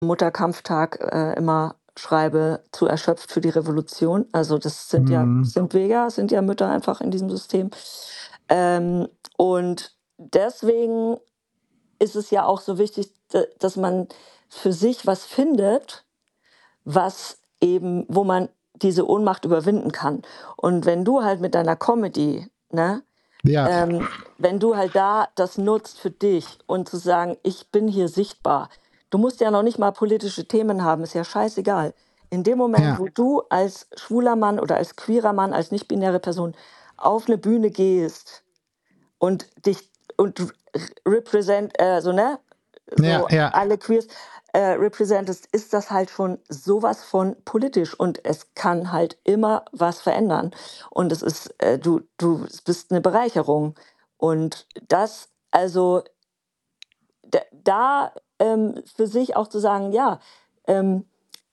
Mutterkampftag immer schreibe, zu erschöpft für die Revolution. Also das sind ja Mütter einfach in diesem System. Und deswegen ist es ja auch so wichtig, dass man für sich was findet, wo man diese Ohnmacht überwinden kann. Und wenn du halt mit deiner Comedy, ne, Ja, wenn du halt da das nutzt für dich und zu sagen, ich bin hier sichtbar. Du musst ja noch nicht mal politische Themen haben, ist ja scheißegal. In dem Moment, ja, wo du als schwuler Mann oder als queerer Mann, als nicht-binäre Person auf eine Bühne gehst und dich und ja, so ja. alle Queers representest, ist das halt schon sowas von politisch und es kann halt immer was verändern. Und es ist, du bist eine Bereicherung. Und das, also für sich auch zu sagen, ja, ähm,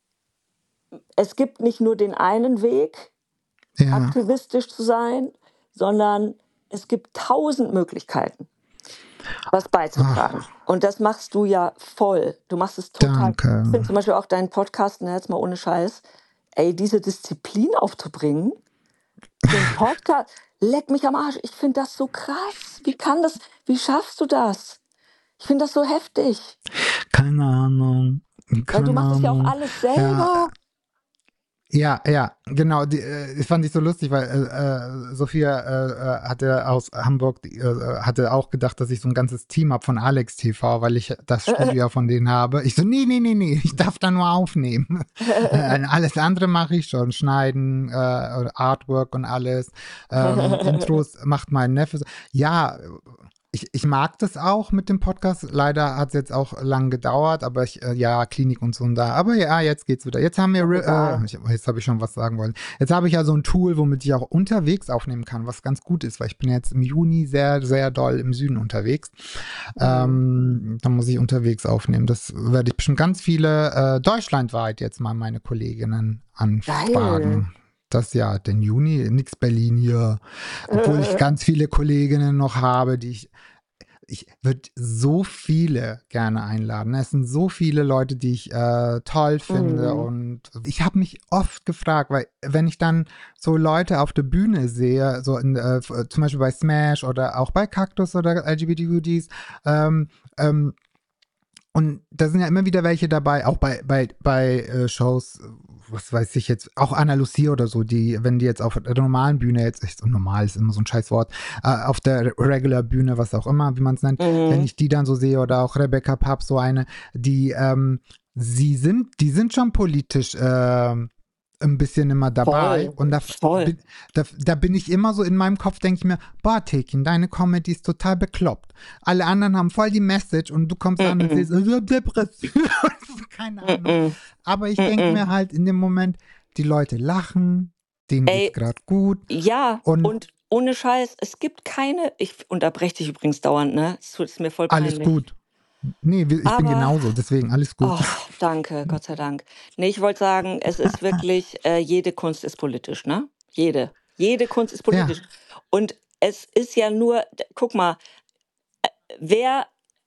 es gibt nicht nur den einen Weg, Ja. aktivistisch zu sein, sondern es gibt 1000 Möglichkeiten, was beizutragen. Ach, Und das machst du ja voll. Du machst es total. danke. Ich finde zum Beispiel auch deinen Podcast, ne, jetzt mal ohne Scheiß, ey, diese Disziplin aufzubringen für einen Podcast, leck mich am Arsch. Ich finde das so krass. Wie schaffst du das? Ich finde das so heftig. Keine Ahnung. Weil du Keine machst das ja auch Ahnung. alles Ja, selber. ja, genau. Das fand ich so lustig, weil Sophia hatte aus Hamburg, hatte auch gedacht, dass ich so ein ganzes Team habe von Alex TV, weil ich das Studio von denen habe. Ich so, nee, ich darf da nur aufnehmen. Alles andere mache ich schon, schneiden, Artwork und alles. Intros macht mein Neffe. Ja, ich mag das auch mit dem Podcast. Leider hat es jetzt auch lang gedauert, aber ja, Klinik und so und da. Aber ja, jetzt geht's wieder. Jetzt haben wir, Egal. jetzt habe ich schon was sagen wollen. Jetzt habe ich ja so ein Tool, womit ich auch unterwegs aufnehmen kann, was ganz gut ist, weil ich bin jetzt im Juni sehr, sehr doll im Süden unterwegs. Mhm. Da muss ich unterwegs aufnehmen. Das werde ich bestimmt ganz viele deutschlandweit jetzt mal meine Kolleginnen Geil. anfragen. Das ja, den Juni, nix Berlin hier. Obwohl ich ganz viele Kolleginnen noch habe, ich würde so viele gerne einladen. Es sind so viele Leute, die ich toll finde. Mhm. Und ich habe mich oft gefragt, weil wenn ich dann so Leute auf der Bühne sehe, so zum Beispiel bei Smash oder auch bei Cactus oder LGBTQDs, ähm, ähm, und da sind ja immer wieder welche dabei, auch bei Shows, was weiß ich jetzt, auch Anna Lucia oder so, die, wenn die jetzt auf der normalen Bühne jetzt, echt so normal ist immer so ein scheiß Wort, auf der Regular Bühne, was auch immer, wie man es nennt, wenn Mhm. ich die dann so sehe oder auch Rebecca Papp, so eine, die, die sind schon politisch, ein bisschen immer dabei Voll. und Voll. da bin ich immer so in meinem Kopf, denke ich mir, boah, Tekin, deine Comedy ist total bekloppt. Alle anderen haben voll die Message und du kommst an und Mhm. siehst, Depression, keine Ahnung. Mhm. Aber ich denke mir Mhm. halt in dem Moment, die Leute lachen, denen geht's Ey, gerade gut ja, und und ohne Scheiß, es gibt keine, ich unterbreche dich übrigens dauernd, ne? Es ist mir voll alles peinlich. gut. Nee, ich bin Aber, genauso, deswegen alles gut. oh, danke, Gott sei Dank. Nee, ich wollte sagen, es ist wirklich, jede Kunst ist politisch, ne? Jede. Jede Kunst ist Ja, politisch. Und es ist ja nur, guck mal, wer,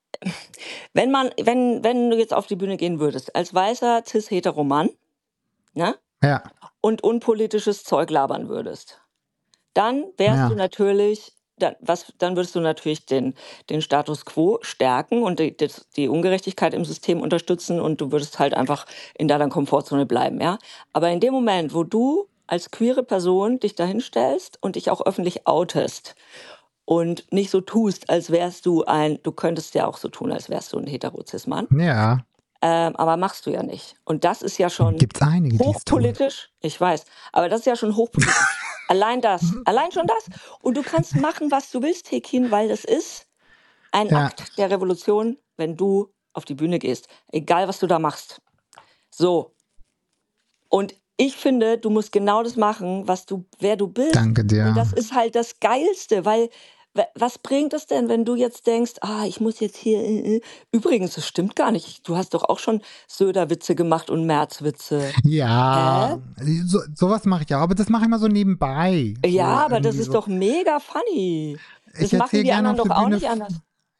wenn du jetzt auf die Bühne gehen würdest, als weißer cis-hetero-Mann, ne? ja, Und unpolitisches Zeug labern würdest, dann wärst du ja. natürlich, dann würdest du natürlich den Status quo stärken und die Ungerechtigkeit im System unterstützen und du würdest halt einfach in deiner Komfortzone bleiben, ja. Aber in dem Moment, wo du als queere Person dich dahinstellst und dich auch öffentlich outest und nicht so tust, als wärst du könntest ja auch so tun, als wärst du ein Hetero-Cis-Mann, Ja, aber machst du ja nicht. Und das ist ja schon gibt's einige, die es tun. hochpolitisch. Ich weiß, aber das ist ja schon hochpolitisch. Allein schon das. Und du kannst machen, was du willst, Tekin, weil das ist ein Ja, Akt der Revolution, wenn du auf die Bühne gehst. Egal, was du da machst. So. Und ich finde, du musst genau das machen, wer du bist. danke Und dir. das ist halt das Geilste, weil was bringt es denn, wenn du jetzt denkst, ich muss jetzt hier. Übrigens, das stimmt gar nicht. Du hast doch auch schon Söder-Witze gemacht und Merz-Witze. Hä? Ja, sowas mache ich auch, aber das mache ich mal so nebenbei. Ja, So aber das irgendwie ist so. doch mega funny. Das Ich machen erzähle die gerne anderen auf doch der auch Bühne. nicht anders.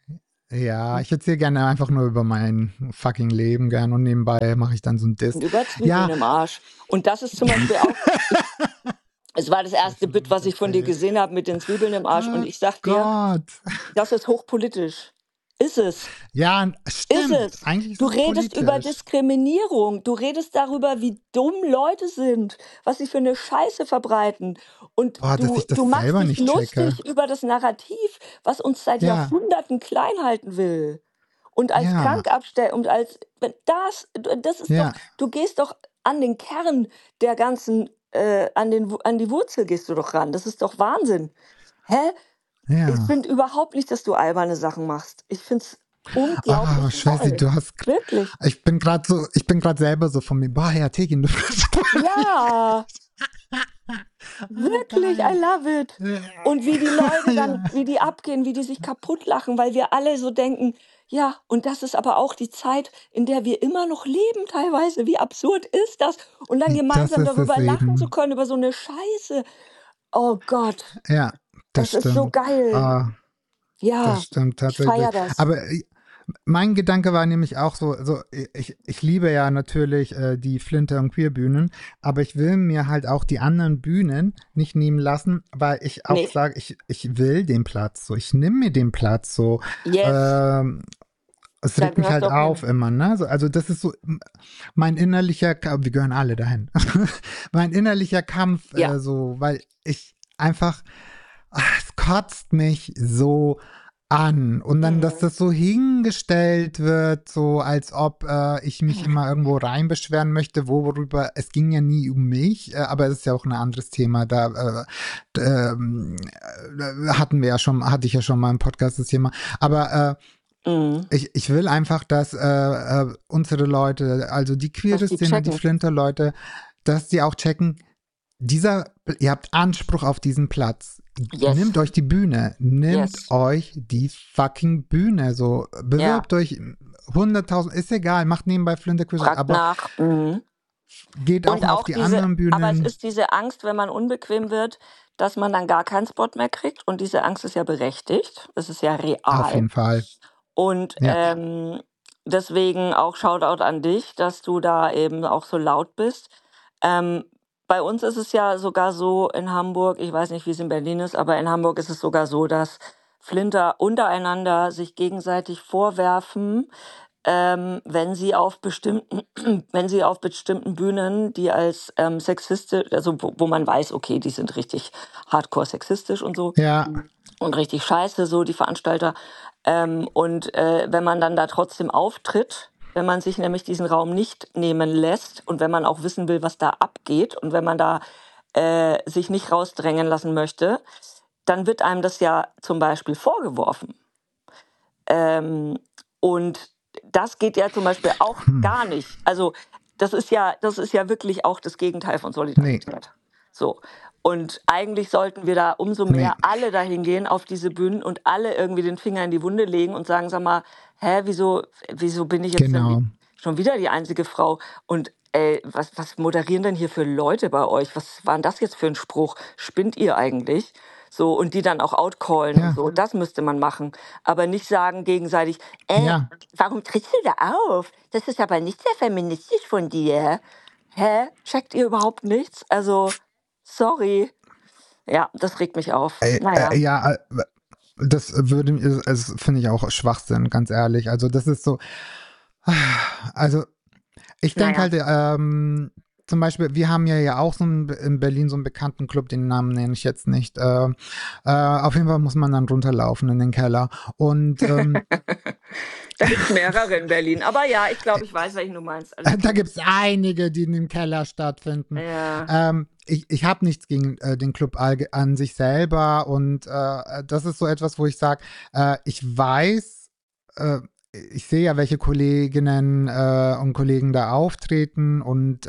Ja, ich erzähle gerne einfach nur über mein fucking Leben gern und nebenbei mache ich dann so ein Diss. Und über Zwiebeln Ja, im Arsch. Und das ist zum Beispiel auch, es war das sehr erste schön, Bit, wenn ich was ich von dir erzähle. gesehen habe mit den Zwiebeln im Arsch. Und Oh ich sag dir, Gott. das ist hochpolitisch. Ist es. Ja, Ist stimmt. es. Eigentlich ist Du es redest über politisch. Diskriminierung. Du redest darüber, wie dumm Leute sind, was sie für eine Scheiße verbreiten. Und Boah, dass du, ich du das machst selber dich nicht checke. lustig über das Narrativ, was uns seit Ja, Jahrhunderten klein halten will. Und als ja, krank abstellen und als das ist doch, ja, du gehst doch an den Kern der ganzen, an die Wurzel gehst du doch ran. Das ist doch Wahnsinn. Hä? Ich ja. finde überhaupt nicht, dass du alberne Sachen machst. Ich finde es Oh, unglaublich Scheiße, toll. Wirklich. ich bin gerade selber so von mir, boah, ja, Tekin, du bist Ja, oh, wirklich, I geil. love it. Und wie die Leute dann, Ja. wie die abgehen, wie die sich kaputt lachen, weil wir alle so denken, ja, und das ist aber auch die Zeit, in der wir immer noch leben teilweise. Wie absurd ist das? Und dann Das gemeinsam ist es darüber lachen zu eben. können, über so eine Scheiße. Oh Gott, Ja, das das ist so stimmt. geil. Ah, das Ja, stimmt ich tatsächlich. feiere das. Aber mein Gedanke war nämlich auch so ich liebe ja natürlich die Flinter- und Queerbühnen, aber ich will mir halt auch die anderen Bühnen nicht nehmen lassen, weil ich auch Nee, sage, ich will den Platz so, ich nehme mir den Platz so. yes, Ähm, Es da regt mich gehörst du halt auch auf hin. immer, ne? Also das ist so mein innerlicher, wir gehören alle dahin, mein innerlicher Kampf, Ja. so, weil ich einfach, es kotzt mich so an. Und dann, dass Mhm. das so hingestellt wird, so als ob ich mich immer irgendwo reinbeschweren möchte, worüber, es ging ja nie um mich, aber es ist ja auch ein anderes Thema. Hatten wir ja schon, hatte ich ja schon mal im Podcast das Thema. Aber Mhm. ich will einfach, dass unsere Leute, also die Dass queere die Szene, die checken. Flinter-Leute, dass die auch checken, ihr habt Anspruch auf diesen Platz. Yes, Nehmt euch die Bühne, nehmt yes. euch die fucking Bühne. So, Ja, bewirbt euch 100.000, ist egal, macht nebenbei Flinterquiz, fragt aber nach. Mhm. geht auch Und mal auf auch die diese, anderen aber es Bühnen. ist diese Angst, wenn man unbequem wird, dass man dann gar keinen Spot mehr kriegt. Und diese Angst ist ja berechtigt. Das ist ja Auf real. jeden Fall. Und Ja, deswegen auch Shoutout an dich, dass du da eben auch so laut bist. Ähm, bei uns ist es ja sogar so in Hamburg, ich weiß nicht, wie es in Berlin ist, aber in Hamburg ist es sogar so, dass Flinter untereinander sich gegenseitig vorwerfen, wenn sie auf bestimmten, wenn sie auf bestimmten Bühnen, die als sexistisch, also wo man weiß, okay, die sind richtig hardcore sexistisch und so ja, und richtig scheiße, so die Veranstalter. Und wenn man dann da trotzdem auftritt, wenn man sich nämlich diesen Raum nicht nehmen lässt und wenn man auch wissen will, was da abgeht und wenn man da sich nicht rausdrängen lassen möchte, dann wird einem das ja zum Beispiel vorgeworfen. Ähm, und das geht ja zum Beispiel auch hm, gar nicht. Also das ist ja wirklich auch das Gegenteil von nee, Solidarität. So. Und eigentlich sollten wir da umso nee, mehr alle dahin gehen auf diese Bühnen und alle irgendwie den Finger in die Wunde legen und sagen, sag mal, wieso bin ich jetzt denn genau. schon wieder die einzige Frau? Und was moderieren denn hier für Leute bei euch? Was war denn das jetzt für ein Spruch? Spinnt ihr eigentlich? So, und die dann auch outcallen und Ja, so. Das müsste man machen. Aber nicht sagen gegenseitig, ja. warum trittst du da auf? Das ist aber nicht sehr feministisch von dir. Hä? Checkt ihr überhaupt nichts? Also, sorry. Ja, das regt mich auf. Naja. Ja, das das finde ich auch Schwachsinn, ganz ehrlich. Also das ist so, also ich denke Naja. halt, zum Beispiel, wir haben ja auch so in Berlin so einen bekannten Club, den Namen nenne ich jetzt nicht. Auf jeden Fall muss man dann runterlaufen in den Keller. Und Da gibt's mehrere in Berlin. Aber ja, ich glaube, ich weiß, welchen du meinst. Alles da gut. gibt es einige, die in dem Keller stattfinden. Ja. Ich habe nichts gegen den Club an sich selber und das ist so etwas, wo ich sage, ich weiß, äh, ich sehe ja, welche Kolleginnen und Kollegen da auftreten und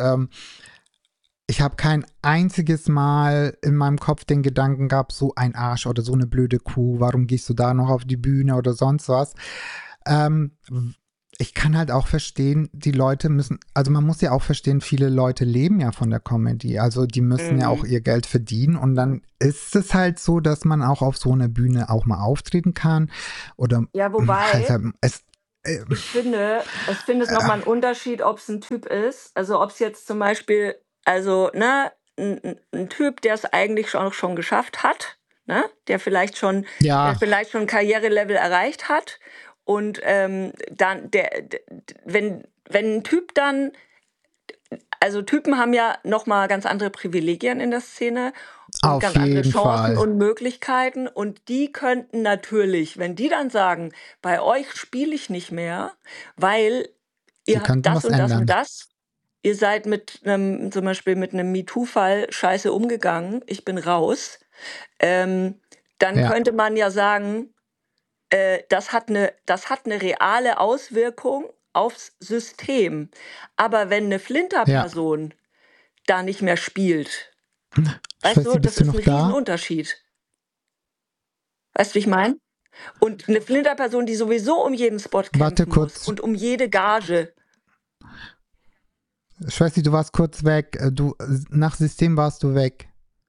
ich habe kein einziges Mal in meinem Kopf den Gedanken gehabt, so ein Arsch oder so eine blöde Kuh, warum gehst du da noch auf die Bühne oder sonst was. Ähm, ich kann halt auch verstehen, die Leute müssen, also man muss ja auch verstehen, viele Leute leben ja von der Comedy, also die müssen ja auch Mhm. ihr Geld verdienen und dann ist es halt so, dass man auch auf so einer Bühne auch mal auftreten kann oder Ja, halt, wobei es, äh, ich finde es nochmal ein Unterschied, ob es ein Typ ist. Also ob es jetzt zum Beispiel, also, ne, ein Typ, der es eigentlich schon geschafft hat, ne, der ja, vielleicht schon ein Karrierelevel erreicht hat. Und dann, wenn ein Typ dann, also Typen haben ja nochmal ganz andere Privilegien in der Szene und auf ganz andere jeden Chancen Fall. und Möglichkeiten. Und die könnten natürlich, wenn die dann sagen, bei euch spiele ich nicht mehr, weil Die ihr habt könnten das was und das und ändern. das, ihr seid zum Beispiel mit einem MeToo-Fall scheiße umgegangen, ich bin raus, ähm, dann Ja, könnte man ja sagen, das hat eine reale Auswirkung aufs System. Aber wenn eine ja. Flinterperson da nicht mehr spielt, weißt Schwester, du, das bist du ist ein noch da? Riesenunterschied. Weißt du, wie ich meine? Und eine Flinterperson, die sowieso um jeden Spot Warte kämpfen muss kurz. und um jede Gage, Schwester, du warst kurz weg. Nach System warst du weg.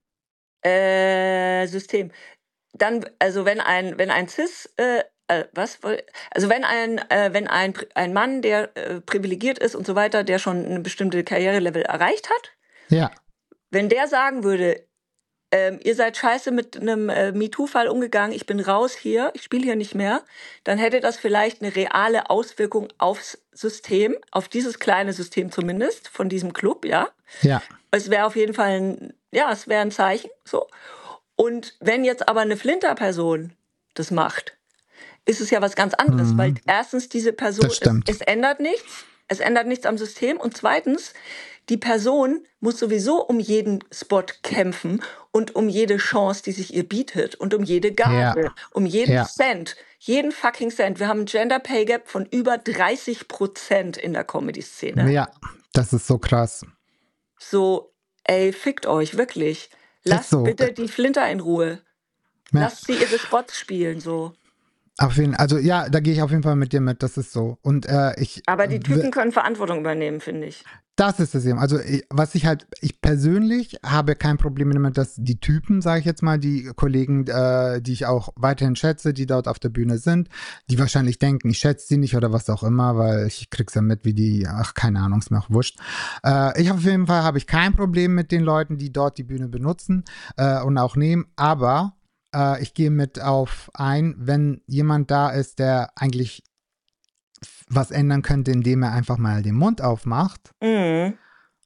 System. Dann, also wenn ein Cis, also wenn ein Mann, der privilegiert ist und so weiter, der schon eine bestimmte Karrierelevel erreicht hat, Ja, wenn der sagen würde, ihr seid scheiße mit einem MeToo-Fall umgegangen, ich bin raus hier, ich spiele hier nicht mehr, dann hätte das vielleicht eine reale Auswirkung aufs System, auf dieses kleine System zumindest, von diesem Club, ja. ja. Es wäre auf jeden Fall es wäre ein Zeichen, so. Und wenn jetzt aber eine Flinterperson das macht, ist es ja was ganz anderes, weil Mhm. erstens diese Person, Das stimmt. es ändert nichts am System und zweitens, die Person muss sowieso um jeden Spot kämpfen und um jede Chance, die sich ihr bietet und um jede Ja, Gage, um jeden ja, Cent, jeden fucking Cent. Wir haben ein Gender Pay Gap von über 30% in der Comedy-Szene. ja. Das ist so krass. So, ey, fickt euch, wirklich. Ist Lasst so. bitte die Flinter in Ruhe. Ja, Lasst sie ihre Spots spielen, so. also ja, da gehe ich auf jeden Fall mit dir mit. Das ist so. Und Aber die Typen können Verantwortung übernehmen, finde ich. das ist es eben. Also ich persönlich habe kein Problem damit, dass die Typen, sage ich jetzt mal, die Kollegen, die ich auch weiterhin schätze, die dort auf der Bühne sind, die wahrscheinlich denken, ich schätze sie nicht oder was auch immer, weil ich krieg's ja mit, wie die, ach keine Ahnung, ist mir auch wurscht. Auf jeden Fall habe ich kein Problem mit den Leuten, die dort die Bühne benutzen und auch nehmen, aber ich gehe mit auf ein, wenn jemand da ist, der eigentlich was ändern könnte, indem er einfach mal den Mund aufmacht. Mhm.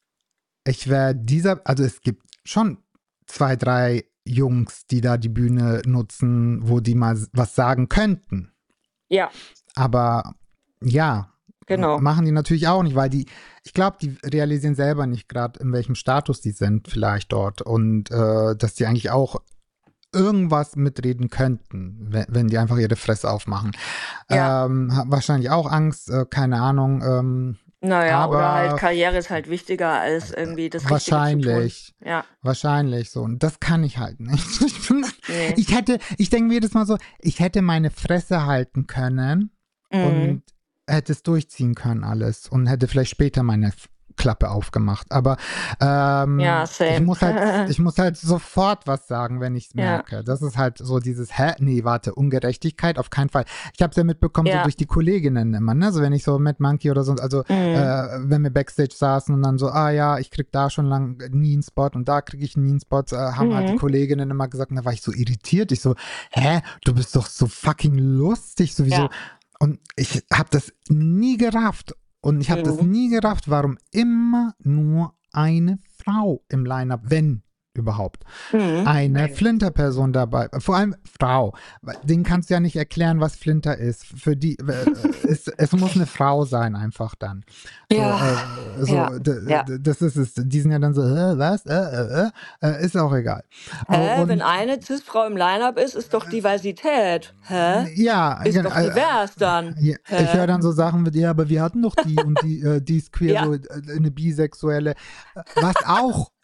Also es gibt schon 2, 3 Jungs, die da die Bühne nutzen, wo die mal was sagen könnten. Ja, Aber ja, genau. machen die natürlich auch nicht, weil ich glaube, die realisieren selber nicht gerade, in welchem Status die sind vielleicht dort und dass die eigentlich auch irgendwas mitreden könnten, wenn die einfach ihre Fresse aufmachen. Ja. Haben wahrscheinlich auch Angst, keine Ahnung, Naja, oder halt aber Karriere ist halt wichtiger als irgendwie das Richtige zu tun. wahrscheinlich. Ja, Wahrscheinlich so. Und das kann ich halt nicht. nee. Ich denke mir jedes Mal so, ich hätte meine Fresse halten können Mhm. und hätte es durchziehen können alles und hätte vielleicht später meine Klappe aufgemacht. Aber Ja, same. ich muss halt sofort was sagen, wenn ich es Ja, merke. Das ist halt so dieses, nee, warte, Ungerechtigkeit, auf keinen Fall. Ich habe es ja mitbekommen, so ja. durch die Kolleginnen immer, ne? So wenn ich so mit Monkey oder so, also Mhm. wenn wir Backstage saßen und dann so, ja, ich krieg da schon lang nie einen Spot und da kriege ich nie einen Spot, haben halt die Mhm. Kolleginnen immer gesagt, und da war ich so irritiert. Ich so, du bist doch so fucking lustig, sowieso. Ja. Und ich habe das nie gerafft. Und ich habe das Mhm. nie gerafft, warum immer nur eine Frau im Line-Up, wenn überhaupt, Mhm. eine Flinter-Person dabei, vor allem Frau. Den kannst du ja nicht erklären, was Flinter ist. Für die, es muss eine Frau sein einfach dann. So, Ja, ja, ja. das ist es. Die sind ja dann so, was? Ist auch egal. Wenn Und eine Cis-Frau im Line-Up ist, ist doch Diversität. Hä? ja, Ist doch divers dann. ja, ich höre Hä? dann so Sachen wie, ja, aber wir hatten doch die und die, die ist queer, Ja, so eine Bisexuelle, was auch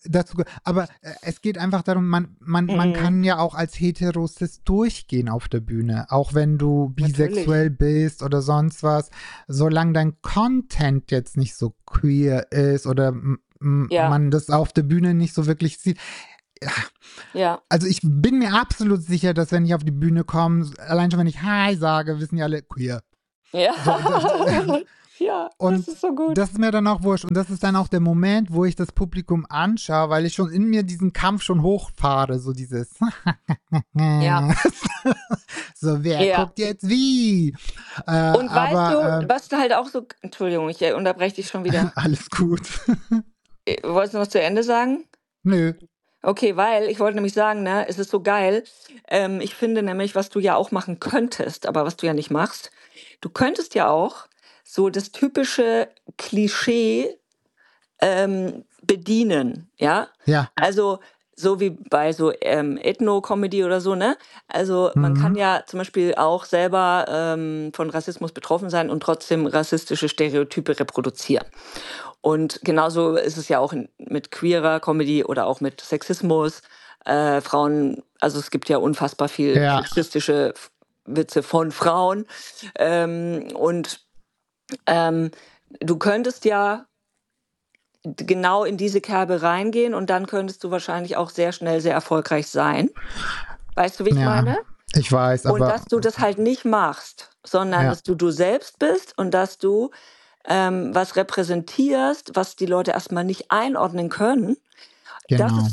dazu, aber es geht einfach darum, man Mhm. kann ja auch als Heterosis durchgehen auf der Bühne, auch wenn du bisexuell Natürlich. bist oder sonst was, solange dein Content jetzt nicht so queer ist oder Ja, man das auf der Bühne nicht so wirklich sieht. Ja, ja, also ich bin mir absolut sicher, dass wenn ich auf die Bühne komme, allein schon wenn ich Hi sage, wissen die alle queer. ja. So, Ja, das und ist so gut. das ist mir dann auch wurscht. Und das ist dann auch der Moment, wo ich das Publikum anschaue, weil ich schon in mir diesen Kampf schon hochfahre. So dieses Ja, so, wer ja. guckt jetzt wie? Und weißt du, Aber was du halt auch so Entschuldigung, ich unterbreche dich schon wieder. alles gut. Wolltest du noch zu Ende sagen? Nö. Okay, weil ich wollte nämlich sagen, ne, es ist so geil. Ich finde nämlich, was du ja auch machen könntest, aber was du ja nicht machst, du könntest ja auch so das typische Klischee bedienen, ja? Ja. Also so wie bei so Ethno-Comedy oder so, ne? Also man kann Mhm. ja zum Beispiel auch selber von Rassismus betroffen sein und trotzdem rassistische Stereotype reproduzieren. Und genauso ist es ja auch mit queerer Comedy oder auch mit Sexismus. Frauen, also es gibt ja unfassbar viel Ja. sexistische Witze von Frauen. Und ähm, du könntest ja genau in diese Kerbe reingehen und dann könntest du wahrscheinlich auch sehr schnell sehr erfolgreich sein. Weißt du, wie ich Ja. meine? Ich weiß, Und aber dass du das halt nicht machst, sondern ja, dass du selbst bist und dass du was repräsentierst, was die Leute erstmal nicht einordnen können. genau.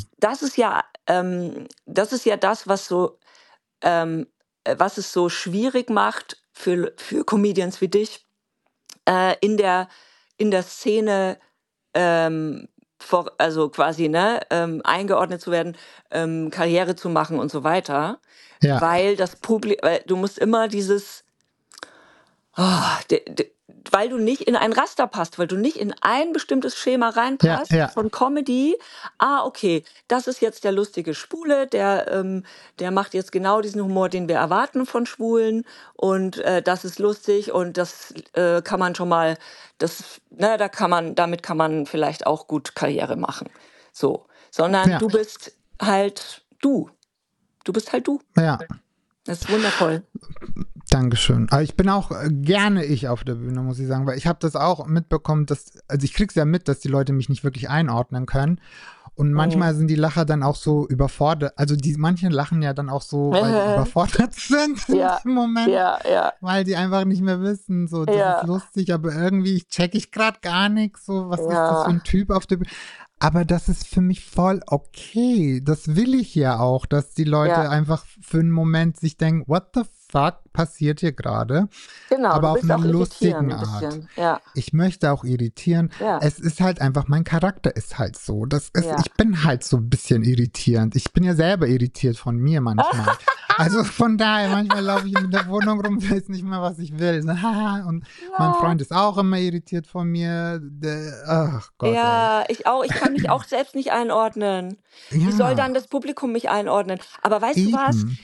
Das ist ja das, was es so schwierig macht für Comedians wie dich, in der Szene also quasi ne, eingeordnet zu werden, Karriere zu machen und so weiter, Ja. weil weil du musst immer dieses weil du nicht in ein Raster passt, weil du nicht in ein bestimmtes Schema Ja. reinpasst Ja. von Comedy. Okay, das ist jetzt der lustige Schwule, der macht jetzt genau diesen Humor, den wir erwarten von Schwulen und das ist lustig und das kann man schon mal, damit kann man vielleicht auch gut Karriere machen. So, sondern Ja. du bist halt du. Ja. Das ist wundervoll. Dankeschön. Aber ich bin auch gerne ich auf der Bühne, muss ich sagen, weil ich habe das auch mitbekommen, also ich krieg's ja mit, dass die Leute mich nicht wirklich einordnen können. Und Mhm. manchmal sind die Lacher dann auch so überfordert. Also manche lachen ja dann auch so, weil die überfordert sind in Ja, dem Moment, ja, ja, weil die einfach nicht mehr wissen, so, das ist ja, lustig, aber irgendwie check ich gerade gar nichts, so, was ist das für ja, ein Typ auf der Bühne? Aber das ist für mich voll okay. Das will ich ja auch, dass die Leute ja, einfach für einen Moment sich denken, what the fuck passiert hier gerade? genau. Du Aber auf willst eine auch irritieren lustigen ein Art. bisschen. Ja, Ich möchte auch irritieren. ja, Es ist halt einfach, mein Charakter ist halt so. ja. Ich bin halt so ein bisschen irritierend. Ich bin ja selber irritiert von mir manchmal. Also von daher, manchmal laufe ich in der Wohnung rum, weiß nicht mehr, was ich will. So, haha. Und mein Ja, Freund ist auch immer irritiert von mir. Ach Gott, ey. ja, ich auch. Ich kann mich auch selbst nicht einordnen. Wie soll Ja, dann das Publikum mich einordnen? Aber weißt du was? eben.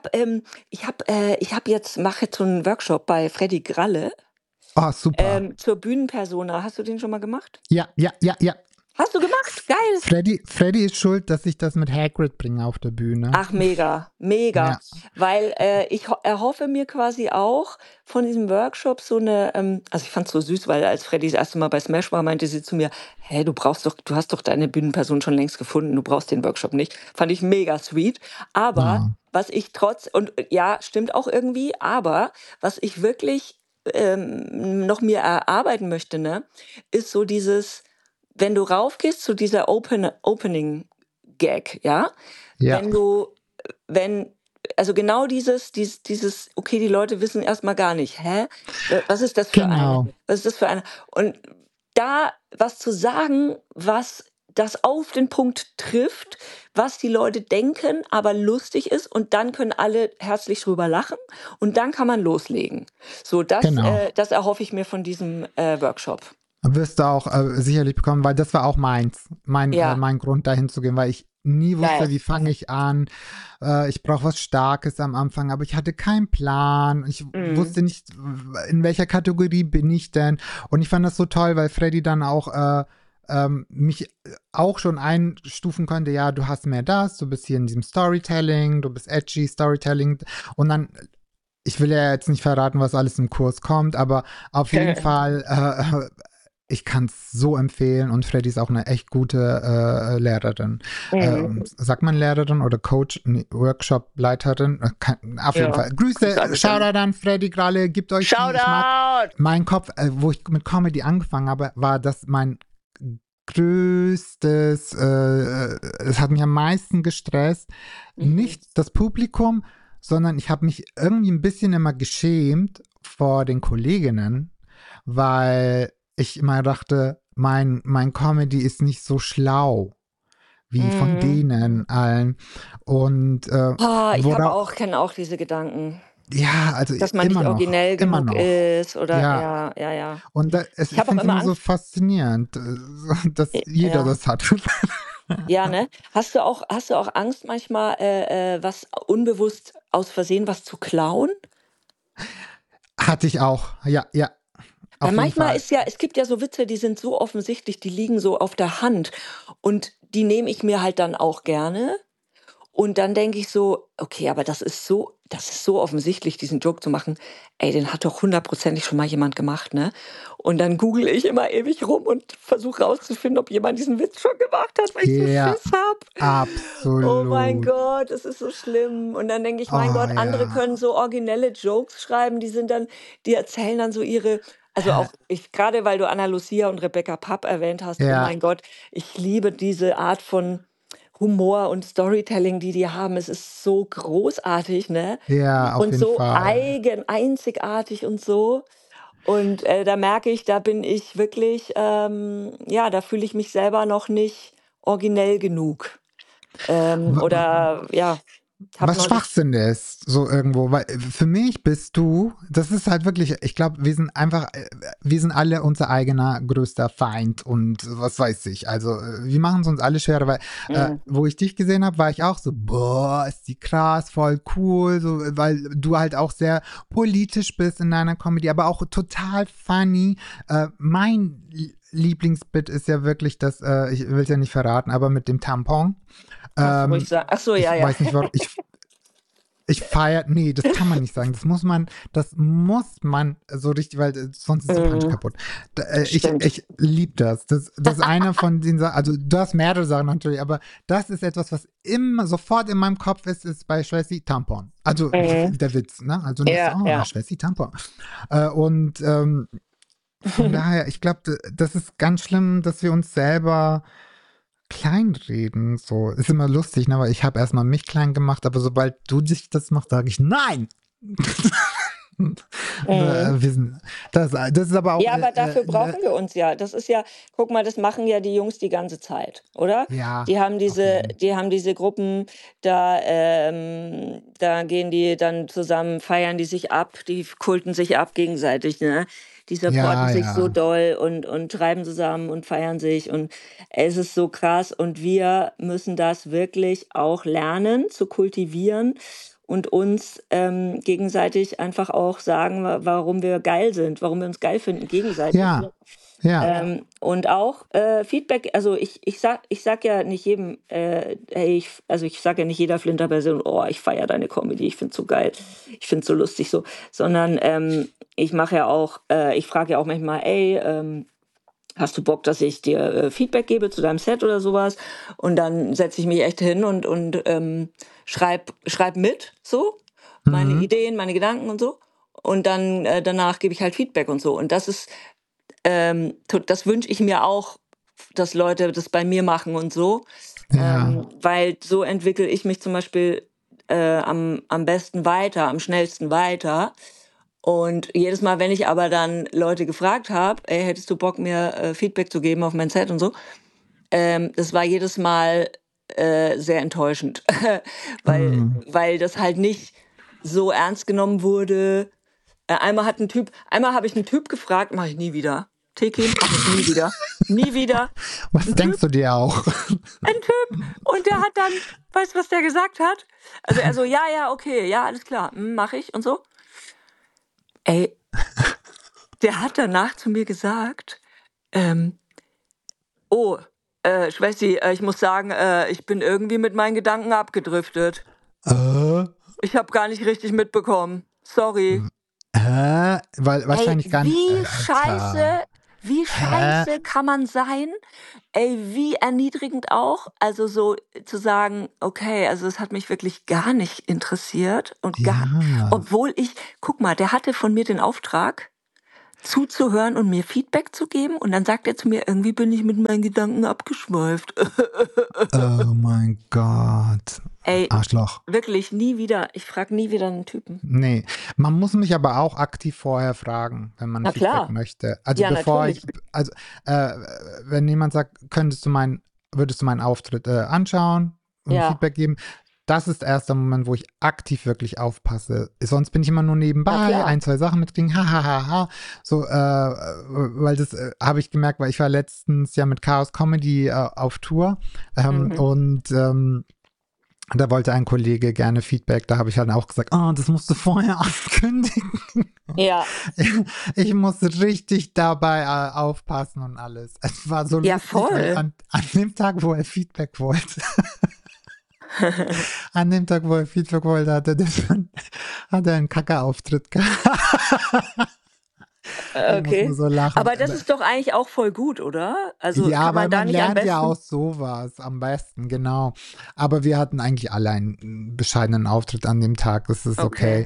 Mache jetzt so einen Workshop bei Freddy Gralle Oh, super. zur Bühnenpersona. Hast du den schon mal gemacht? Ja, ja, ja, ja. Hast du gemacht? Geil. Freddy ist schuld, dass ich das mit Hagrid bringe auf der Bühne. Ach, mega, mega. Ja, Weil ich erhoffe mir quasi auch von diesem Workshop so eine, also ich fand's so süß, weil als Freddy das erste Mal bei Smash war, meinte sie zu mir, hey, du hast doch deine Bühnenperson schon längst gefunden, du brauchst den Workshop nicht. Fand ich mega sweet. Aber oh, was ich ja, stimmt auch irgendwie, aber was ich wirklich noch mir erarbeiten möchte, ne, ist so dieses, wenn du raufgehst zu dieser Opening Gag, ja, ja, wenn du, wenn, also genau okay, die Leute wissen erstmal gar nicht, hä? Was ist das für eine? genau. Was ist das für eine? Und da was zu sagen, was das auf den Punkt trifft, was die Leute denken, aber lustig ist und dann können alle herzlich drüber lachen und dann kann man loslegen. So, Genau. das erhoffe ich mir von diesem Workshop. Wirst du auch sicherlich bekommen, weil das war auch Ja, mein Grund dahin zu gehen, weil ich nie wusste, geil. wie fange ich an. Ich brauche was Starkes am Anfang, aber ich hatte keinen Plan. Ich Mm. wusste nicht, in welcher Kategorie bin ich denn. Und ich fand das so toll, weil Freddy dann auch mich auch schon einstufen könnte, ja, du hast mehr das, du bist hier in diesem Storytelling, du bist edgy Storytelling und dann ich will ja jetzt nicht verraten, was alles im Kurs kommt, aber auf jeden Fall, ich kann es so empfehlen und Freddy ist auch eine echt gute Lehrerin. Mhm. Sagt man Lehrerin oder Coach, nee, Workshop-Leiterin? Auf jeden Ja, Fall. kannst du Grüße, alles sagen. Shoutout an Freddy Gralle, gibt euch die. Ich mag Shoutout! meinen Kopf, wo ich mit Comedy angefangen habe, war das mein größtes, es hat mich am meisten gestresst. Mhm. Nicht das Publikum, sondern ich habe mich irgendwie ein bisschen immer geschämt vor den Kolleginnen, weil ich immer dachte, mein Comedy ist nicht so schlau wie von Mhm. denen allen. Und Ich worauf, kenne auch diese Gedanken, ja, also dass man nicht originell immer genug noch. ist oder Ja, ja, ja, ja. und da, Ich ich habe auch finde es immer immer so Angst. faszinierend, dass jeder Ja, das hat. ja, ne? Hast du auch Angst manchmal, was unbewusst aus Versehen was zu klauen? Hatte ich auch, ja, ja, Weil auf jeden manchmal Fall. ist ja, es gibt ja so Witze, die sind so offensichtlich, die liegen so auf der Hand und die nehme ich mir halt dann auch gerne. Und dann denke ich so: „Okay, aber das ist so offensichtlich, diesen Joke zu machen. Ey, den hat doch hundertprozentig schon mal jemand gemacht, ne?“ Und dann google ich immer ewig rum und versuche rauszufinden, ob jemand diesen Witz schon gemacht hat, weil ich so Ja, Schiss habe. Oh mein absolut. Gott, es ist so schlimm. Und dann denke ich: „Mein Oh Gott, andere ja. können so originelle Jokes schreiben, die erzählen dann so ihre“, also auch ich, gerade weil du Anna Lucia und Rebecca Papp erwähnt hast, oh Ja, mein Gott, ich liebe diese Art von Humor und Storytelling, die die haben. Es ist so großartig, ne? ja, auf Und jeden so Fall. einzigartig und so. Und, da merke ich, da bin ich wirklich, ja, da fühle ich mich selber noch nicht originell genug. Oder ja, habe Was noch nicht. Schwachsinn ist, so irgendwo, weil für mich bist du, das ist halt wirklich, ich glaube, wir sind einfach, wir sind alle unser eigener größter Feind und was weiß ich. Also wir machen es uns alle schwerer, weil Mhm. wo ich dich gesehen habe, war ich auch so, boah, ist die krass, voll cool, so, weil du halt auch sehr politisch bist in deiner Comedy, aber auch total funny. Mein Lieblingsbit ist ja wirklich das, ich will es ja nicht verraten, aber mit dem Tampon. Kannst du ruhig sagen. Ach so, ja, Ich ja. weiß nicht, warum. Ich feiere, nee, das kann man nicht sagen. Das muss man so richtig, weil sonst ist der Punch Mhm. kaputt. Stimmt. Ich liebe das. Das ist einer von den Sachen, also du hast mehrere Sachen natürlich, aber das ist etwas, was immer sofort in meinem Kopf ist bei Schwessi Tampon. Also Mhm. der Witz, ne? Also nicht so, Ja, oh, ja. Schwessi Tampon. Und von daher, ich glaube, das ist ganz schlimm, dass wir uns selber kleinreden. So, ist immer lustig, ne? Weil ich habe erstmal mich klein gemacht, aber sobald du dich das machst, sage ich nein. Mhm. Wir sind, das ist aber auch, Ja, aber dafür brauchen wir uns ja. Das ist ja, guck mal, das machen ja die Jungs die ganze Zeit, oder? ja, auf jeden. Die haben diese Gruppen, da gehen die dann zusammen, feiern die sich ab, die kulten sich ab gegenseitig, ne? Die supporten Ja, sich so ja. doll und treiben zusammen und feiern sich und es ist so krass und wir müssen das wirklich auch lernen zu kultivieren und uns gegenseitig einfach auch sagen, warum wir geil sind, warum wir uns geil finden, gegenseitig. Ja, ja. Und auch Feedback, also ich sag ja nicht jedem, hey, also ich sag ja nicht jeder Flinterperson, oh, ich feiere deine Comedy, ich find's so geil, ich find's so lustig so, sondern ich mache ja auch, ich frage ja auch manchmal, ey, hast du Bock, dass ich dir Feedback gebe zu deinem Set oder sowas? Und dann setze ich mich echt hin und schreib mit, so, meine Mhm. Ideen, meine Gedanken und so. Und dann danach gebe ich halt Feedback und so. Und das ist, das wünsche ich mir auch, dass Leute das bei mir machen und so. Ja. Weil so entwickle ich mich zum Beispiel am besten weiter, am schnellsten weiter. Und jedes Mal, wenn ich aber dann Leute gefragt habe, ey, hättest du Bock, mir Feedback zu geben auf mein Set und so, das war jedes Mal sehr enttäuschend, Mhm. weil das halt nicht so ernst genommen wurde. Einmal habe ich einen Typ gefragt, mache ich nie wieder. Tekin, mache ich nie wieder. Nie wieder. Was Ein denkst Typ, du dir auch? ein Typ. Und der hat dann, weißt du, was der gesagt hat? Also er so, ja, ja, okay, ja, alles klar, mache ich und so. Ey, der hat danach zu mir gesagt, ähm, Oh, Schwessi, ich muss sagen, ich bin irgendwie mit meinen Gedanken abgedriftet. Äh, Ich habe gar nicht richtig mitbekommen. Sorry. weil Ey, wahrscheinlich gar nicht. Alter. wie Hä? scheiße kann man sein? Ey, wie erniedrigend auch. Also so zu sagen, okay, also es hat mich wirklich gar nicht interessiert und gar, Ja. obwohl guck mal, der hatte von mir den Auftrag, zuzuhören und mir Feedback zu geben und dann sagt er zu mir, irgendwie bin ich mit meinen Gedanken abgeschweift. Oh mein Gott. Ey, Arschloch. wirklich nie wieder. Ich frage nie wieder einen Typen. Nee, man muss mich aber auch aktiv vorher fragen, wenn man Na Feedback klar. möchte. Also Ja, bevor natürlich. ich, also äh, wenn jemand sagt, würdest du meinen Auftritt anschauen und Ja, Feedback geben, das ist erst der Moment, wo ich aktiv wirklich aufpasse. Sonst bin ich immer nur na nebenbei, klar. ein, zwei Sachen mitkriegen, ha, ha, ha, ha. So, weil das habe ich gemerkt, weil ich war letztens ja mit Chaos Comedy auf Tour Mhm. und da wollte ein Kollege gerne Feedback, da habe ich halt auch gesagt, oh, das musst du vorher ankündigen. Ja, Ich musste richtig dabei aufpassen und alles. Es war so ja, lustig, weil voll. an dem Tag, wo er Feedback wollte, an dem Tag, wo er Feedback wollte, hat er einen Kacke-Auftritt gehabt. Ich muss nur Okay. so lachen. Aber das ist doch eigentlich auch voll gut, oder? Also Ja, kann weil man da man nicht am lernt ja besten. aus sowas am besten, genau. Aber wir hatten eigentlich alle einen bescheidenen Auftritt an dem Tag. Das ist Okay. okay.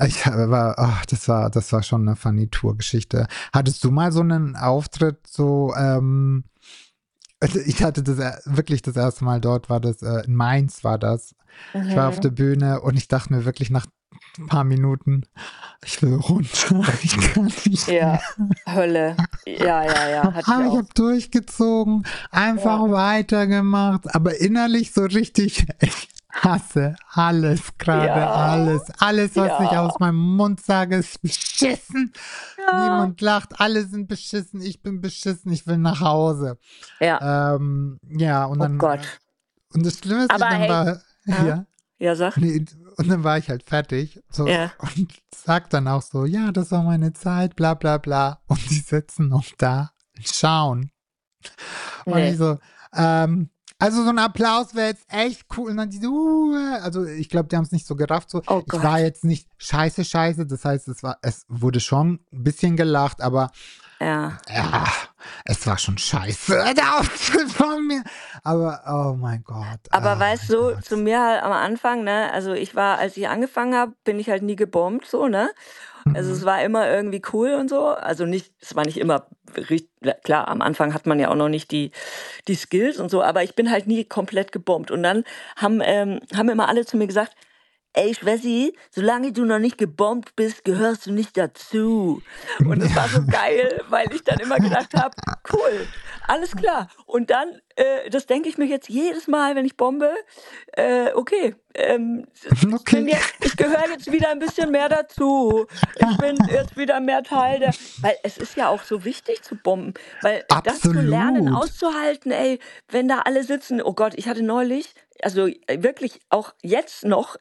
Das war schon eine funny Tour-Geschichte. Hattest du mal so einen Auftritt, so, also ich hatte wirklich das erste Mal dort, war das, in Mainz war das. Ich war auf der Mhm. Bühne und ich dachte mir wirklich nach ein paar Minuten, ich will runter, ich kann nicht mehr. Ja, Hölle. Ja, ja, ja, hatte ich Aber ich auch. habe durchgezogen, einfach Ja, weitergemacht, aber innerlich so richtig, ich hasse alles gerade, ja, alles, was ich ja, aus meinem Mund sage, ist beschissen. ja. Niemand lacht, alle sind beschissen, ich bin beschissen, ich will nach Hause. Ja, Ja, und oh dann, Gott. und das Schlimme ist, Aber dann hey, war, ja, ja, ja, sag. nee, und dann war ich halt fertig, so, Ja, und sag dann auch so, ja, das war meine Zeit, bla, bla, bla. Und die sitzen noch da und schauen. Und ich nee. so, also so ein Applaus wäre jetzt echt cool. Und dann die so, also ich glaube, die haben es nicht so gerafft. So, Oh ich war Gott. jetzt nicht scheiße. Das heißt, es wurde schon ein bisschen gelacht, aber Ja. ja, es war schon scheiße. Der Auftritt von mir. Aber oh Aber weißt mein du, zu Gott. mir halt am Anfang, ne, also als ich angefangen habe, bin ich halt nie gebombt, so, ne? Also es Mhm. war immer irgendwie cool und so. Also nicht, es war nicht immer richtig, klar, am Anfang hat man ja auch noch nicht die Skills und so, aber ich bin halt nie komplett gebombt. Und dann haben immer alle zu mir gesagt, ey Schwessi, solange du noch nicht gebombt bist, gehörst du nicht dazu. Und es war so geil, weil ich dann immer gedacht habe, cool, alles klar. Und dann, das denke ich mir jetzt jedes Mal, wenn ich bombe, okay, Okay. ich gehöre jetzt wieder ein bisschen mehr dazu. Ich bin jetzt wieder mehr Teil weil es ist ja auch so wichtig zu bomben, weil das zu lernen, Absolut. auszuhalten, ey, wenn da alle sitzen, oh Gott, ich hatte neulich, also wirklich auch jetzt noch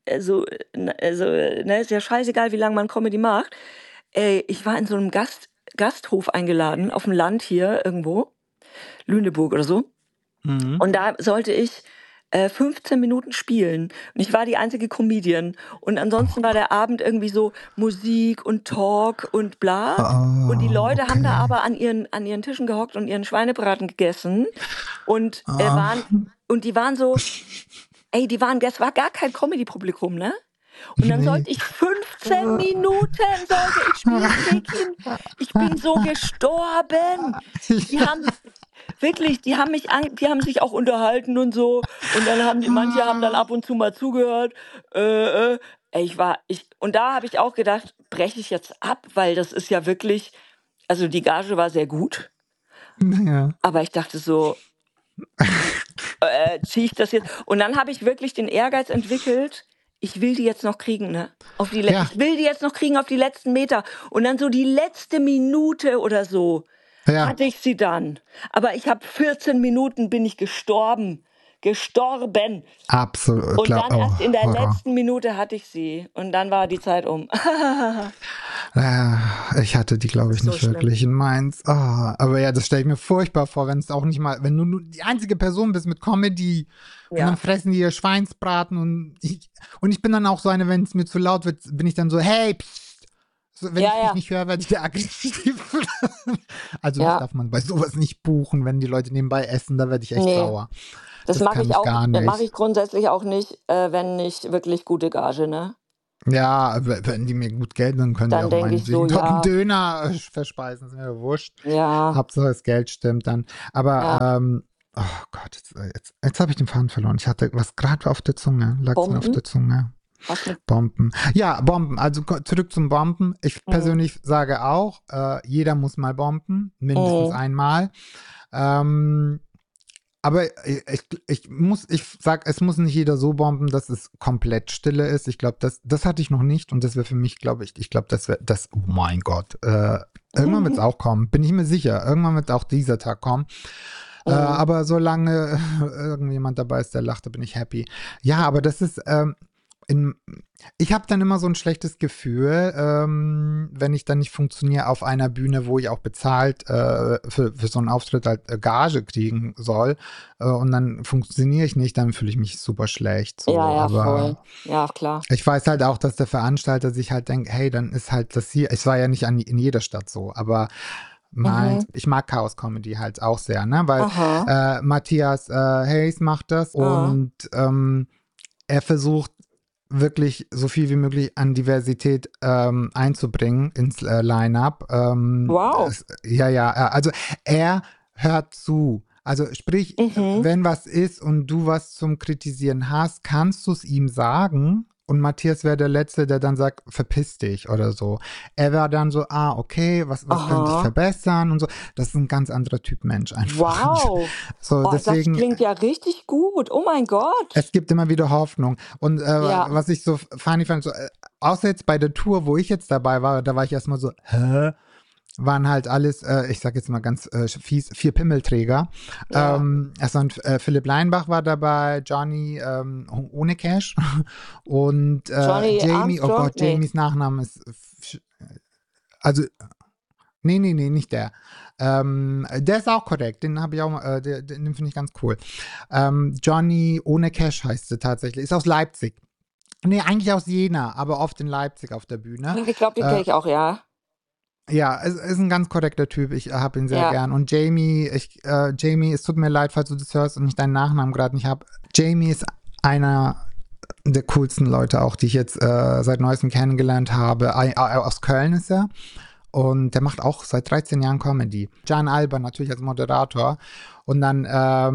ne, ist ja scheißegal, wie lange man Comedy macht. Ey, ich war in so einem Gasthof eingeladen, auf dem Land hier irgendwo, Lüneburg oder so. Mhm. Und da sollte ich 15 Minuten spielen. Und ich war die einzige Comedian. Und Oh ansonsten war der Gott. Abend irgendwie so Musik und Talk und bla. Und die Oh, Leute haben da okay. aber an ihren Tischen gehockt und ihren Schweinebraten gegessen und Ah. die waren so, ey, es war gar kein Comedy-Publikum, ne? Und dann Nee. sollte ich 15 Minuten sollte ich spielen, Mädchen. Ich bin so gestorben. Die haben wirklich, die haben sich auch unterhalten und so. Und dann manche haben dann ab und zu mal zugehört. Ey, und da habe ich auch gedacht, breche ich jetzt ab, weil das ist ja wirklich, also die Gage war sehr gut. Ja. Aber ich dachte so, ziehe ich das jetzt? Und dann habe ich wirklich den Ehrgeiz entwickelt, ich will die jetzt noch kriegen, ne? Ja, Ich will die jetzt noch kriegen auf die letzten Meter. Und dann so die letzte Minute oder so ja, hatte ich sie dann. Aber ich habe 14 Minuten bin ich gestorben. Gestorben. absolut. Und dann Oh, erst in der Horror. letzten Minute hatte ich sie. Und dann war die Zeit um. Ich hatte die, glaube Das ich, ist so nicht schlimm. wirklich in Mainz. Aber ja, das stelle ich mir furchtbar vor, wenn es auch nicht mal, wenn du nur die einzige Person bist mit Comedy und dann Ja. fressen die ihr Schweinsbraten und ich bin dann auch so eine, wenn es mir zu laut wird, bin ich dann so, hey, psst. So, wenn Ja, ich dich ja, nicht höre, werde ich da aggressiv. Also das ja. darf man bei sowas nicht buchen, wenn die Leute nebenbei essen, da werde ich echt Nee, sauer. das Das mache kann ich ich auch, gar mache nicht. ich grundsätzlich auch nicht, wenn nicht wirklich gute Gage, ne? Ja, wenn die mir gut Geld, dann können die Dann auch denke ich so, meinetwegen dort einen ja, Döner verspeisen, ist mir wurscht. ja, Hauptsache das Geld stimmt dann. Aber, ja. oh Gott, jetzt habe ich den Faden verloren. Ich hatte was gerade auf der Zunge, lag's mir auf Bomben? der Zunge. Was mit? Bomben. Ja, Bomben. Also zurück zum Bomben. Ich Mhm. persönlich sage auch, jeder muss mal bomben, mindestens Mhm. einmal. Ähm, aber ich sag, es muss nicht jeder so bomben, dass es komplett Stille ist. Ich glaube, das hatte ich noch nicht und das wäre für mich, glaube ich glaube, das wäre, oh mein Gott, irgendwann wird es auch kommen, bin ich mir sicher. Irgendwann wird auch dieser Tag kommen. Mhm. Aber solange irgendjemand dabei ist, der lacht, da bin ich happy. Ja, aber das ist, in, ich habe dann immer so ein schlechtes Gefühl, wenn ich dann nicht funktioniere auf einer Bühne, wo ich auch bezahlt für so einen Auftritt halt Gage kriegen soll. Und dann funktioniere ich nicht, dann fühle ich mich super schlecht. Ja, So, ja, aber voll. Ja, klar. ich weiß halt auch, dass der Veranstalter sich halt denkt, hey, dann ist halt das hier. Es war ja nicht in jeder Stadt so, aber Mhm. Mainz, ich mag Chaos Comedy halt auch sehr, ne? Weil Aha. Matthias Hayes macht das Ah. und er versucht wirklich so viel wie möglich an Diversität einzubringen ins Line-up. Wow. Ja, ja, also er hört zu. Also sprich, Mhm. wenn was ist und du was zum Kritisieren hast, kannst du es ihm sagen. Und Matthias wäre der Letzte, der dann sagt, verpiss dich oder so. Er war dann so, okay, was könnte ich Aha. verbessern und so. Das ist ein ganz anderer Typ Mensch einfach. Wow. So, Oh, das deswegen, klingt ja richtig gut. Oh mein es Gott. gibt immer wieder Hoffnung. Und Ja. was ich so funny fand, so, außer jetzt bei der Tour, wo ich jetzt dabei war, da war ich erstmal so, hä? Waren halt alles, ich sag jetzt mal ganz fies, 4 Pimmelträger. Ja. Also Philipp Leinbach war dabei, Johnny ohne Cash und Johnny Jamie, oh Armstrong? Gott, Nee. Jamies Nachname ist, also nee, nicht der. Der ist auch korrekt, den habe ich auch, den finde ich ganz cool. Johnny ohne Cash heißt er tatsächlich, ist aus Leipzig. Nee, eigentlich aus Jena, aber oft in Leipzig auf der Bühne. Ich glaube, den kenne Äh, ich auch, ja. ja, es ist ein ganz korrekter Typ. Ich habe ihn sehr Ja. gern. Und Jamie, es tut mir leid, falls du das hörst und ich deinen Nachnamen gerade nicht habe. Jamie ist einer der coolsten Leute auch, die ich jetzt seit neuestem kennengelernt habe. Aus Köln ist er. Und der macht auch seit 13 Jahren Comedy. Jan Alban natürlich als Moderator. Und dann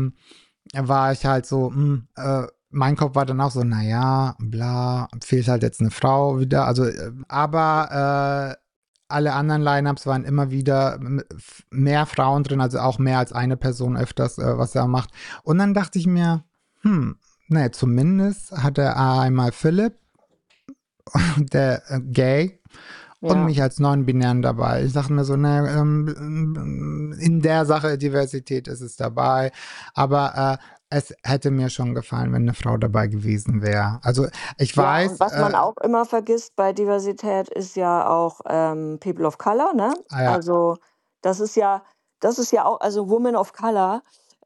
war ich halt so, mein Kopf war dann auch so, naja, bla, fehlt halt jetzt eine Frau wieder. Also, aber alle anderen Lineups waren immer wieder mehr Frauen drin, also auch mehr als eine Person öfters, was er macht. Und dann dachte ich mir, ne, zumindest hat er einmal Philipp, der gay, und Ja. mich als non-binären dabei. Ich dachte mir so, ne, in der Sache Diversität ist es dabei, aber es hätte mir schon gefallen, wenn eine Frau dabei gewesen wäre. Also ich Ja, und weiß, was man auch immer vergisst bei Diversität ist ja auch People of Color, ne? ja, Also das ist ja, das ist ja auch, also Women of Color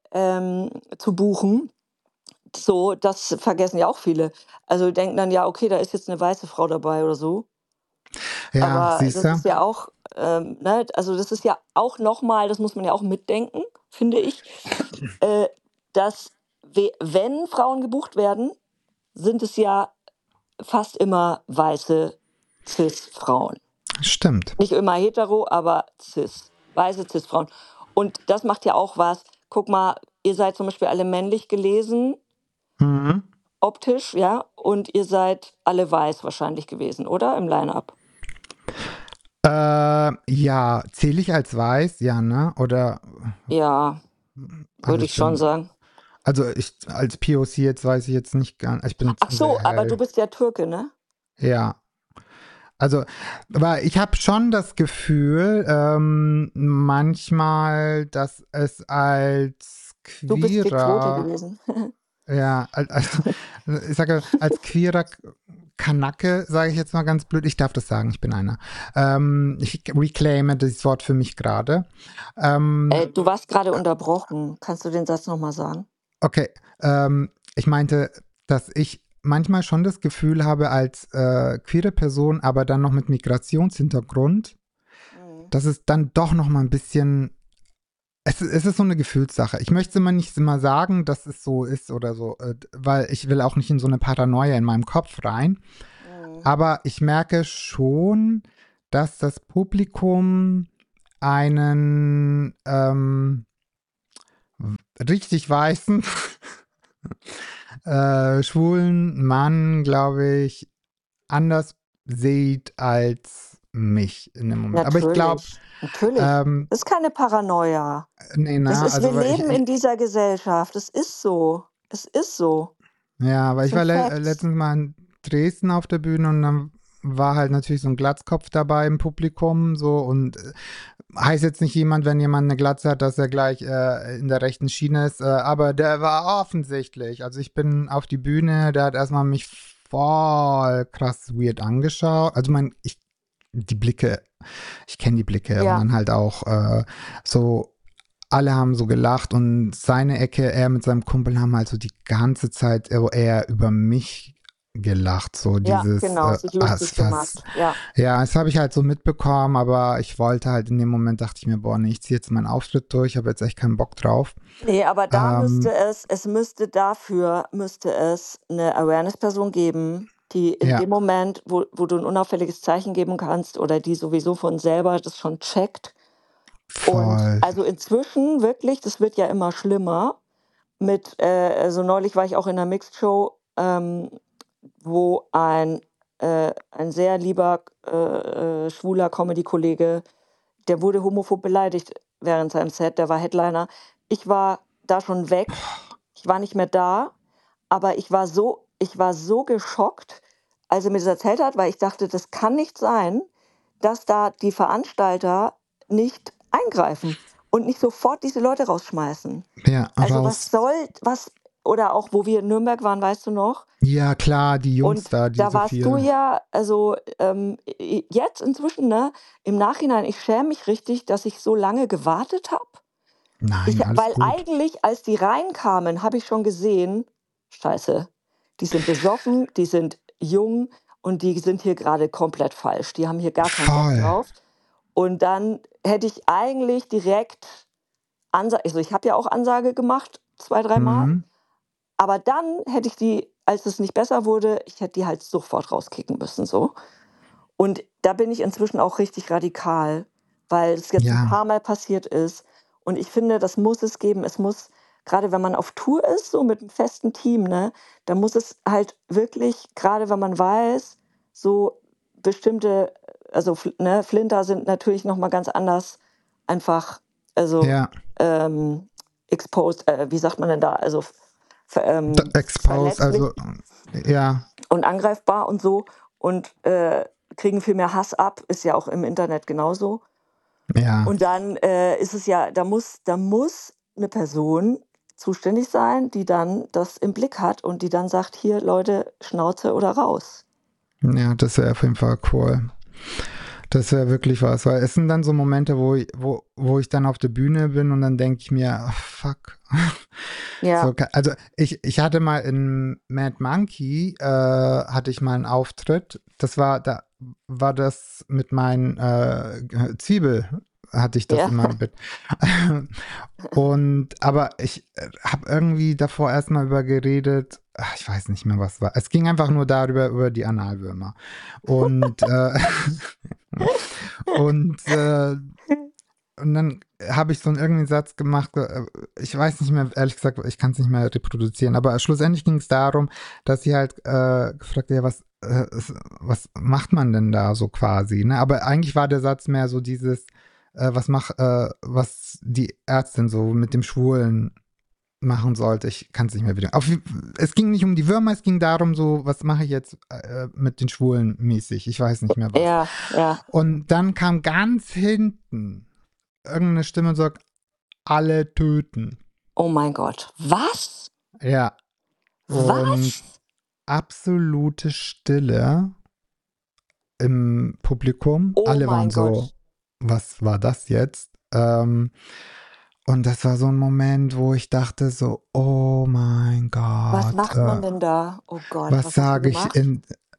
zu buchen. So, das vergessen ja auch viele. Also denken dann ja, okay, da ist jetzt eine weiße Frau dabei oder so. ja, Aber siehst das du? ist ja auch, ne, also das ist ja auch nochmal, das muss man ja auch mitdenken, finde ich, äh, dass wenn Frauen gebucht werden, sind es ja fast immer weiße Cis-Frauen. Stimmt. Nicht immer hetero, aber cis. Weiße Cis-Frauen. Und das macht ja auch was. Guck mal, ihr seid zum Beispiel alle männlich gelesen, Mhm. optisch, ja, und ihr seid alle weiß wahrscheinlich gewesen, oder? Im Line-Up. Ja, zähle ich als weiß, ja, ne? Oder, Ja, aber würde ich ich schon bin, sagen. also ich als POC jetzt weiß ich jetzt nicht ganz, ich bin Ach sehr so, aber du hell. bist ja Türke, ne? Ja, also, aber ich habe schon das Gefühl, manchmal, dass es als Du bist die Quote Queerer, gewesen. ja, also, ich sage, als Queerer Kanacke, sage ich jetzt mal ganz blöd. Ich darf das sagen, ich bin einer. Ich reclaime das Wort für mich gerade. Du warst gerade unterbrochen. Kannst du den Satz nochmal sagen? Okay, ich meinte, dass ich manchmal schon das Gefühl habe, als queere Person, aber dann noch mit Migrationshintergrund, Mhm. dass es dann doch noch mal ein bisschen, es ist so eine Gefühlssache. Ich möchte immer nicht immer sagen, dass es so ist oder so, weil ich will auch nicht in so eine Paranoia in meinem Kopf rein. Mhm. Aber ich merke schon, dass das Publikum einen richtig weißen schwulen Mann, glaube ich, anders sieht als mich in dem Moment. Aber ich glaube, Natürlich, natürlich. ähm, Das ist keine Paranoia. nee, Das na, ist, wir also leben in dieser Gesellschaft. Es ist so. Es ist so. ja, weil Das ich sind war Facts. letztens mal in Dresden auf der Bühne und dann war halt natürlich so ein Glatzkopf dabei im Publikum so und heißt jetzt nicht jemand, wenn jemand eine Glatze hat, dass er gleich in der rechten Schiene ist, aber der war offensichtlich. Also ich bin auf die Bühne, der hat erstmal mich voll krass weird angeschaut. Also die Blicke, ich kenne die Blicke und Ja, dann halt auch so, alle haben so gelacht und seine Ecke, er mit seinem Kumpel haben halt so die ganze Zeit eher über mich gelacht, so ja, dieses, genau. Sich lustig gemacht. Ja. ja, das habe ich halt so mitbekommen, aber ich wollte halt in dem Moment, dachte ich mir, boah, nee, ich ziehe jetzt meinen Auftritt durch, ich habe jetzt echt keinen Bock drauf. Nee, aber da Ähm, müsste es eine Awareness-Person geben, die in ja, dem Moment, wo du ein unauffälliges Zeichen geben kannst oder die sowieso von selber das schon checkt. Und voll. also inzwischen wirklich, das wird ja immer schlimmer mit, also neulich war ich auch in einer Mixed Show, wo ein sehr lieber schwuler Comedy-Kollege, der wurde homophob beleidigt während seinem Set, der war Headliner. Ich war da schon weg, ich war nicht mehr da, aber ich war so geschockt, als er mir das erzählt hat, weil ich dachte, das kann nicht sein, dass da die Veranstalter nicht eingreifen und nicht sofort diese Leute rausschmeißen. Ja, Also, raus. oder auch, wo wir in Nürnberg waren, weißt du noch? Ja, klar, die Jungs Und da, da diese warst du vier. ja, also, jetzt inzwischen, ne, im Nachhinein, ich schäme mich richtig, dass ich so lange gewartet habe. Nein, alles Weil gut. eigentlich, als die reinkamen, habe ich schon gesehen: „Scheiße, die sind besoffen, die sind jung und die sind hier gerade komplett falsch. Die haben hier gar keinen Bock Voll. drauf.“ Und dann hätte ich eigentlich direkt ich habe ja auch Ansage gemacht, 2, dreimal, Mhm. aber dann hätte ich die, als es nicht besser wurde, ich hätte die halt sofort rauskicken müssen so. Und da bin ich inzwischen auch richtig radikal, weil es jetzt ein Ja, paar Mal passiert ist. Und ich finde, das muss es geben. Es muss, gerade wenn man auf Tour ist, so mit einem festen Team, ne, da muss es halt wirklich, gerade wenn man weiß, so bestimmte, also ne, Flinter sind natürlich noch mal ganz anders einfach, also ja. exposed, wie sagt man denn da, also Exposed, verletzlich also, ja, und angreifbar und so und kriegen viel mehr Hass ab, ist ja auch im Internet genauso. ja. Und dann ist es ja, da muss eine Person zuständig sein, die dann das im Blick hat und die dann sagt: „Hier, Leute, Schnauze oder raus.“ Ja, das wäre auf jeden Fall cool. Das wäre wirklich was, weil es sind dann so Momente, wo ich dann auf der Bühne bin und dann denke ich mir, oh, fuck. Ja, So, also ich hatte mal in Mad Monkey, hatte ich mal einen Auftritt. Da war das mit meinen Zwiebel, hatte ich das ja, immer mit. Und aber ich habe irgendwie davor erstmal über geredet, ich weiß nicht mehr, was war. Es ging einfach nur darüber, über die Analwürmer. Und und und dann habe ich so einen irgendeinen Satz gemacht, ich weiß nicht mehr, ehrlich gesagt, ich kann es nicht mehr reproduzieren, aber schlussendlich ging es darum, dass sie halt gefragt, ja, was macht man denn da so quasi, ne? Aber eigentlich war der Satz mehr so dieses, was die Ärztin so mit dem Schwulen machen sollte. Ich kann es nicht mehr wieder. Es ging nicht um die Würmer, es ging darum, so, was mache ich jetzt mit den Schwulen mäßig? Ich weiß nicht mehr was. ja, ja. Und dann kam ganz hinten irgendeine Stimme und sagt, alle töten. Oh mein Gott. Was? Ja. Und Was? absolute Stille im Publikum. Oh Alle waren mein so, Gott. was war das jetzt? Und das war so ein Moment, wo ich dachte so, oh mein Was Gott, macht man denn da? Oh Gott, was was hast du sage ich gemacht?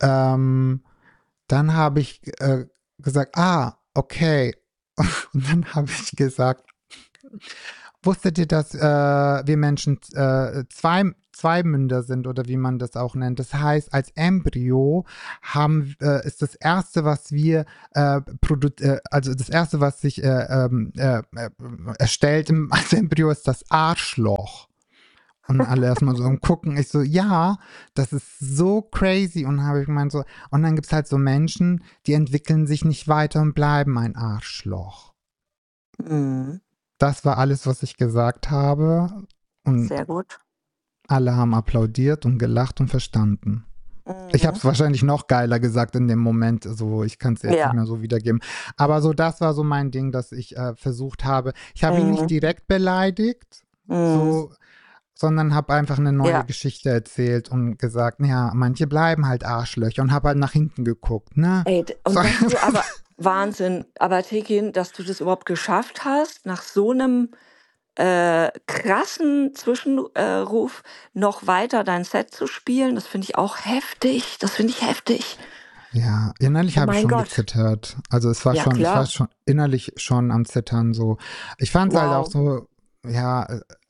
dann habe ich gesagt, okay. Und dann habe ich gesagt, wusstet ihr, dass wir Menschen zwei Münder sind oder wie man das auch nennt? Das heißt, als Embryo ist das erste, was wir also das erste, was sich erstellt als Embryo, ist das Arschloch. Und alle erstmal so am Gucken. Ich so, ja, das ist so crazy. Und habe ich gemeint so, und dann gibt es halt so Menschen, die entwickeln sich nicht weiter und bleiben ein Arschloch. Mhm. Das war alles, was ich gesagt habe. Und Sehr gut. alle haben applaudiert und gelacht und verstanden. Ich habe Mhm. es wahrscheinlich noch geiler gesagt in dem Moment, so ich kann es jetzt nicht Ja. mehr so wiedergeben. Aber so das war so mein Ding, dass ich versucht habe. Ich habe ihn nicht Mhm. direkt beleidigt, Mhm. so, sondern habe einfach eine neue Ja. Geschichte erzählt und gesagt, ja, manche bleiben halt Arschlöcher und habe halt nach hinten geguckt, ne? Ey, So, und dass du aber, Wahnsinn, aber Tekin, dass du das überhaupt geschafft hast, nach so einem krassen Zwischenruf noch weiter dein Set zu spielen, das finde ich auch heftig. Das finde ich heftig. ja, innerlich Oh habe ich mein schon Gott. gezittert. Also Ja, ich war klar. schon innerlich schon am Zittern so. Ich fand es halt auch Wow. so, ja,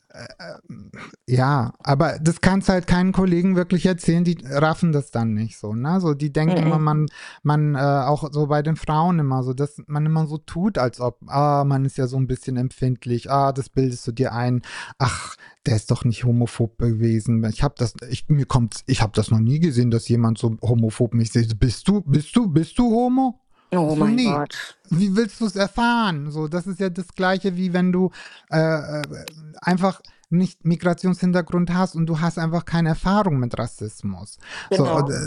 ja, aber das kannst halt keinen Kollegen wirklich erzählen, die raffen das dann nicht so, ne? So, die denken immer, Mhm. man auch so bei den Frauen immer so, dass man immer so tut, als ob, man ist ja so ein bisschen empfindlich, das bildest du dir ein, ach, der ist doch nicht homophob gewesen. Ich habe das noch nie gesehen, dass jemand so homophob mich sieht. Bist du homo? Oh Ich so, mein nee. Gott. Wie willst du es erfahren? So, das ist ja das Gleiche, wie wenn du einfach nicht Migrationshintergrund hast und du hast einfach keine Erfahrung mit Rassismus. So, Genau.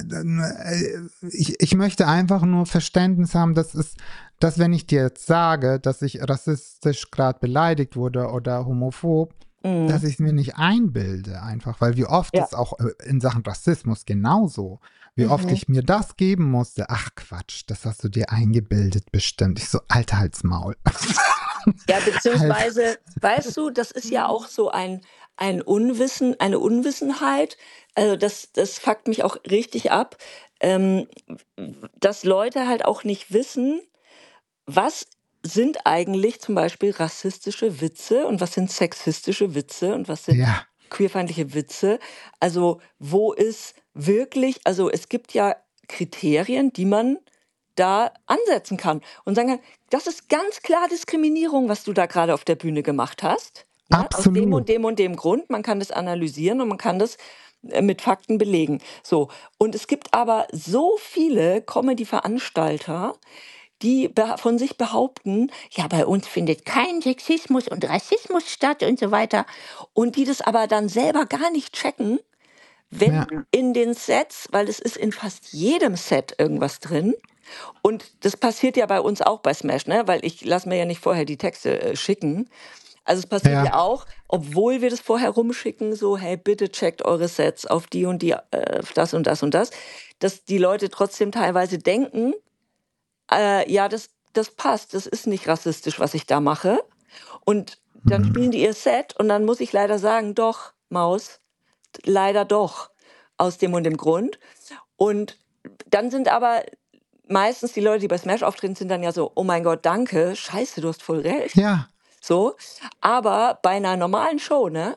ich möchte einfach nur Verständnis haben, dass wenn ich dir jetzt sage, dass ich rassistisch gerade beleidigt wurde oder homophob, dass Mhm. ich es mir nicht einbilde, einfach, weil wie oft Ja. ist auch in Sachen Rassismus genauso, wie oft Mhm. ich mir das geben musste. Ach Quatsch, das hast du dir eingebildet bestimmt. Ich so, Alter, halt's Maul. Ja, halt. beziehungsweise, weißt du, das ist ja auch so ein Unwissen, eine Unwissenheit. Also das fuckt mich auch richtig ab, ähm, dass Leute halt auch nicht wissen, was sind eigentlich zum Beispiel rassistische Witze und was sind sexistische Witze und was sind Ja, queerfeindliche Witze? Also, wo ist wirklich, also es gibt ja Kriterien, die man da ansetzen kann und sagen kann, das ist ganz klar Diskriminierung, was du da gerade auf der Bühne gemacht hast. Ne? Aus dem und absolut. dem und dem Grund. Man kann das analysieren und man kann das mit Fakten belegen. So. Und es gibt aber so viele Comedy-Veranstalter, die von sich behaupten, ja, bei uns findet kein Sexismus und Rassismus statt und so weiter. Und die das aber dann selber gar nicht checken, wenn Ja, in den Sets, weil es ist in fast jedem Set irgendwas drin. Und das passiert ja bei uns auch bei Smash, ne? Weil ich lasse mir ja nicht vorher die Texte schicken. Also es passiert ja, ja auch, obwohl wir das vorher rumschicken, so, hey, bitte checkt eure Sets auf die und die, auf das und das und das, dass die Leute trotzdem teilweise denken, ja, das passt, das ist nicht rassistisch, was ich da mache. Und dann hm, spielen die ihr Set und dann muss ich leider sagen, doch, Maus, leider doch, aus dem und dem Grund. Und dann sind aber meistens die Leute, die bei Smash auftreten, sind dann ja so, oh mein Gott, danke, scheiße, du hast voll recht. ja, So, aber bei einer normalen Show, ne,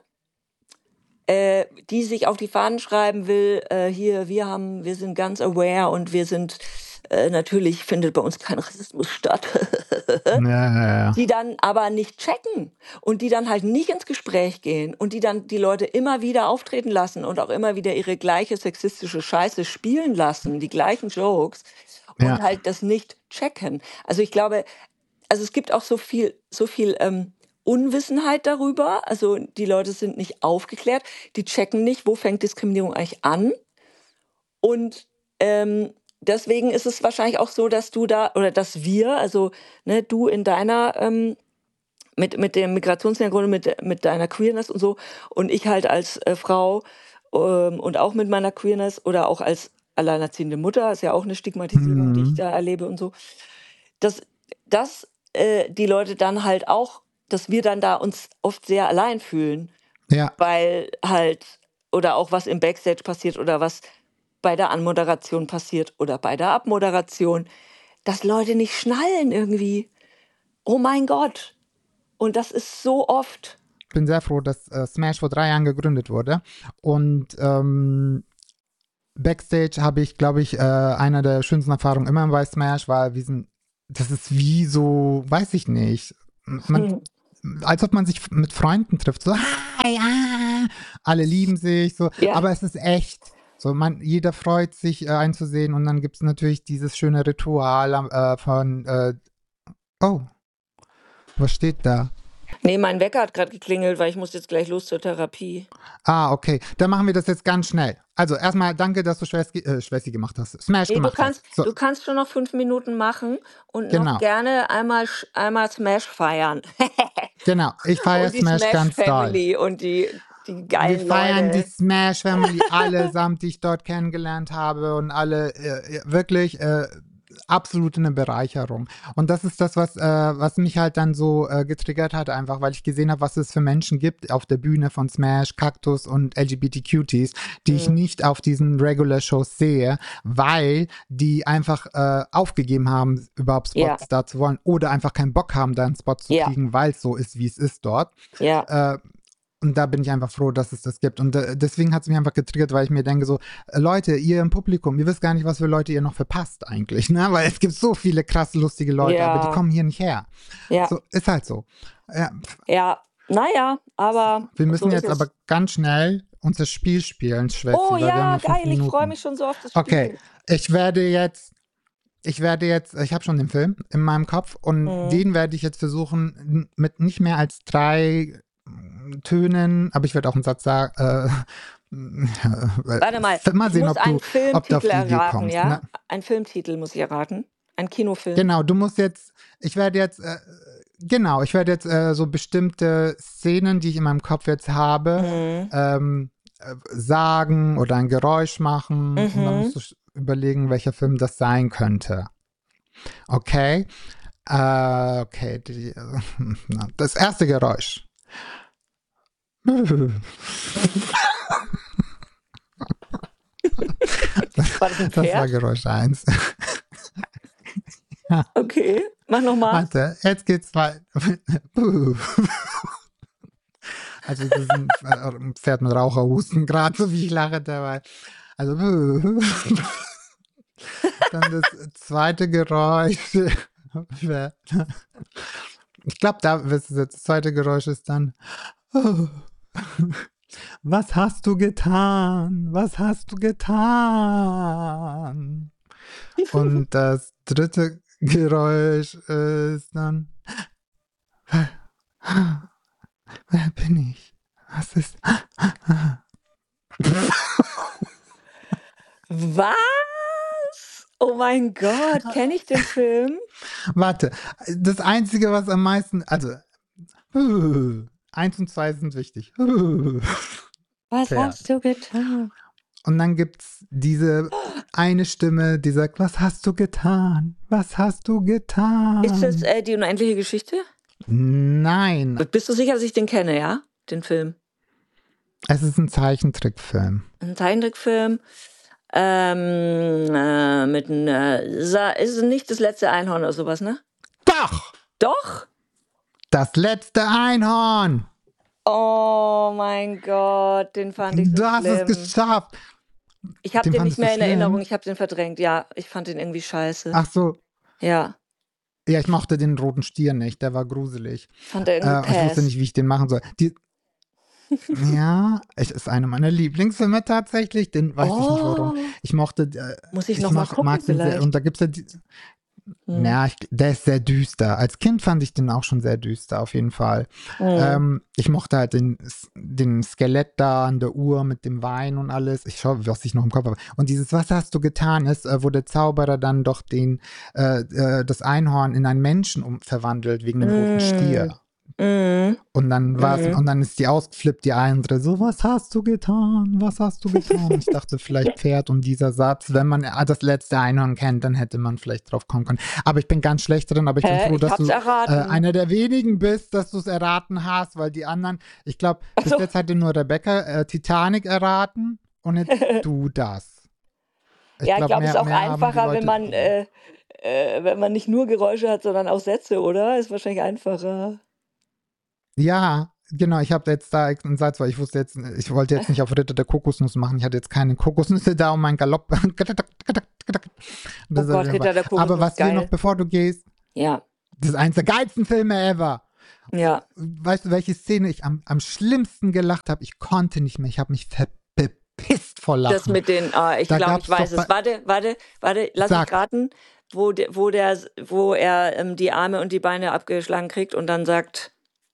die sich auf die Fahnen schreiben will, hier, wir sind ganz aware und wir sind, natürlich findet bei uns kein Rassismus statt. ja, ja, Die dann aber nicht checken und die dann halt nicht ins Gespräch gehen und die dann die Leute immer wieder auftreten lassen und auch immer wieder ihre gleiche sexistische Scheiße spielen lassen, die gleichen Jokes und ja, halt das nicht checken. Also ich glaube, also es gibt auch so viel Unwissenheit darüber. Also die Leute sind nicht aufgeklärt, die checken nicht, wo fängt Diskriminierung eigentlich an. Und deswegen ist es wahrscheinlich auch so, dass du da oder dass wir, also ne, du in deiner mit dem Migrationshintergrund, mit deiner Queerness und so und ich halt als Frau und auch mit meiner Queerness oder auch als alleinerziehende Mutter, ist ja auch eine Stigmatisierung, die ich Mhm. da erlebe und so, dass, dass die Leute dann halt auch, dass wir dann da uns oft sehr allein fühlen, Ja, weil halt, oder auch was im Backstage passiert oder was bei der Anmoderation passiert oder bei der Abmoderation, dass Leute nicht schnallen irgendwie. Oh mein Gott. Und das ist so oft. bin sehr froh, dass Smash vor 3 Jahren gegründet wurde. Und Backstage habe ich, glaube ich, einer der schönsten Erfahrungen immer bei Smash, weil das ist wie so, weiß ich nicht, man, als ob man sich mit Freunden trifft, so, hi, alle lieben sich, so, Ja. aber es ist echt. So, jeder freut sich, einen zu sehen, und dann gibt es natürlich dieses schöne Ritual von, oh, was steht da? Nee, mein Wecker hat gerade geklingelt, weil ich muss jetzt gleich los zur Therapie. Okay. Dann machen wir das jetzt ganz schnell. Also erstmal danke, dass du Schwässi gemacht hast. Smash Nee, gemacht hast. So, du kannst schon noch 5 Minuten machen und noch genau. gerne einmal Smash feiern. Genau. Ich feiere Und die Smash Smash ganz doll. Family und die Wir geilen feiern die Leute. Smash Family allesamt, die ich dort kennengelernt habe, und alle wirklich absolut eine Bereicherung. Und das ist das, was mich halt dann so getriggert hat, einfach, weil ich gesehen habe, was es für Menschen gibt auf der Bühne von Smash, Cactus und LGBTQTs, die ich nicht auf diesen Regular-Shows sehe, weil die einfach aufgegeben haben, überhaupt Ja, Spots da zu wollen, oder einfach keinen Bock haben, da einen Spot zu ja, kriegen, weil es so ist, wie es ist dort. ja, Und da bin ich einfach froh, dass es das gibt. Und deswegen hat es mich einfach getriggert, weil ich mir denke so, Leute, ihr im Publikum, ihr wisst gar nicht, was für Leute ihr noch verpasst eigentlich, ne? Weil es gibt so viele krass lustige Leute, aber die ja, kommen hier nicht her. ja, So, ist halt so. Ja, ja. Naja, aber wir so müssen ist jetzt es. aber ganz schnell unser Spiel spielen, Schwätzi, Oh weil wir haben ja, nur 5 geil, ich freue Minuten. mich schon so auf das Okay, Spiel. ich habe schon den Film in meinem Kopf, und Mhm. den werde ich jetzt versuchen, mit nicht mehr als 3 Tönen, aber ich werde auch einen Satz sagen, Warte mal, mal ich sehen, muss einen ob du auf Filmtitel die Idee erraten, kommst. Ne? ja? Ein Filmtitel muss ich erraten. Ein Kinofilm. Genau, ich werde jetzt, so bestimmte Szenen, die ich in meinem Kopf jetzt habe, Mhm. sagen oder ein Geräusch machen, und dann Mhm. musst du überlegen, welcher Film das sein könnte. Okay? Okay, das erste Geräusch. War das ein Das war Pferd? Geräusch 1. Okay, mach nochmal. Warte, jetzt geht's weiter. Also das ist ein Pferd mit Raucherhusten, gerade so wie ich lache dabei. Also dann das zweite Geräusch. Ich glaube, das zweite Geräusch ist dann: Was hast du getan? Was hast du getan? Und das dritte Geräusch ist dann: Wer bin ich? Was ist? Was? Oh mein Gott, kenne ich den Film? Warte, das Einzige, was am meisten, also 1 und 2 sind wichtig. Was Pferd. hast du getan? Und dann gibt's diese eine Stimme, die sagt: Was hast du getan? Was hast du getan? Ist das die unendliche Geschichte? Nein, Bist du sicher, dass ich den kenne, ja? Den Film. es ist ein Zeichentrickfilm. Ein Zeichentrickfilm. Mit einem, ist es nicht das letzte Einhorn oder sowas, ne? Doch! Doch? Das letzte Einhorn! Oh mein Gott, den fand ich so Du hast es schlimm. geschafft! Ich habe Den den nicht fandest du mehr in schlimm? Erinnerung, ich habe den verdrängt. Ja, ich fand den irgendwie scheiße. Ach so. Ja, Ja, ich mochte den roten Stier nicht, der war gruselig. fand der irgendwie Ich wusste pass. nicht, wie ich den machen soll. Ja, es ist einer meiner Lieblingsfilme tatsächlich, den weiß ich nicht warum. Oh, Ich mochte, muss ich noch mal gucken mag den sehr, vielleicht. und da gibt's ja ja, der ist sehr düster. Als Kind fand ich den auch schon sehr düster, auf jeden Fall. Ich mochte halt den Skelett da an der Uhr mit dem Wein und alles. Ich schaue, was ich noch im Kopf habe. Und dieses "Was hast du getan" ist, wo der Zauberer dann doch das Einhorn in einen Menschen verwandelt wegen dem roten Stier. Mhm. Und dann war's, Mhm. und dann ist die ausgeflippt, die andere, so, was hast du getan? Was hast du getan? Und ich dachte, vielleicht Pferd und dieser Satz, wenn man das letzte Einhorn kennt, dann hätte man vielleicht drauf kommen können. Aber ich bin ganz schlecht drin, aber ich bin Hä? froh, Ich dass hab's du erraten. einer der wenigen bist, dass du es erraten hast, weil die anderen, ich glaube, Ach bis so. jetzt hatte nur Rebecca Titanic erraten und jetzt du das. Ich Ja, ich glaube, glaube, es ist auch mehr haben die einfacher, Leute. wenn man nicht nur Geräusche hat, sondern auch Sätze, oder? Ist wahrscheinlich einfacher. Ja, genau, ich habe jetzt da einen Satz, weil ich wollte jetzt nicht auf Ritter der Kokosnuss machen. Ich hatte jetzt keine Kokosnüsse da, um meinen Galopp. Oh Das auf Gott, jeden Fall. Ritter der Aber Kokosnuss, was wir noch, geil. bevor du gehst, Ja, das ist eins der geilsten Filme ever. ja. Weißt du, welche Szene ich am schlimmsten gelacht habe? Ich konnte nicht mehr. Ich habe mich verpisst vor Das Lachen. mit den, ich Da glaube, gab ich es doch weiß bei. es. Warte, lass mich Sag. raten, wo er die Arme und die Beine abgeschlagen kriegt und dann sagt,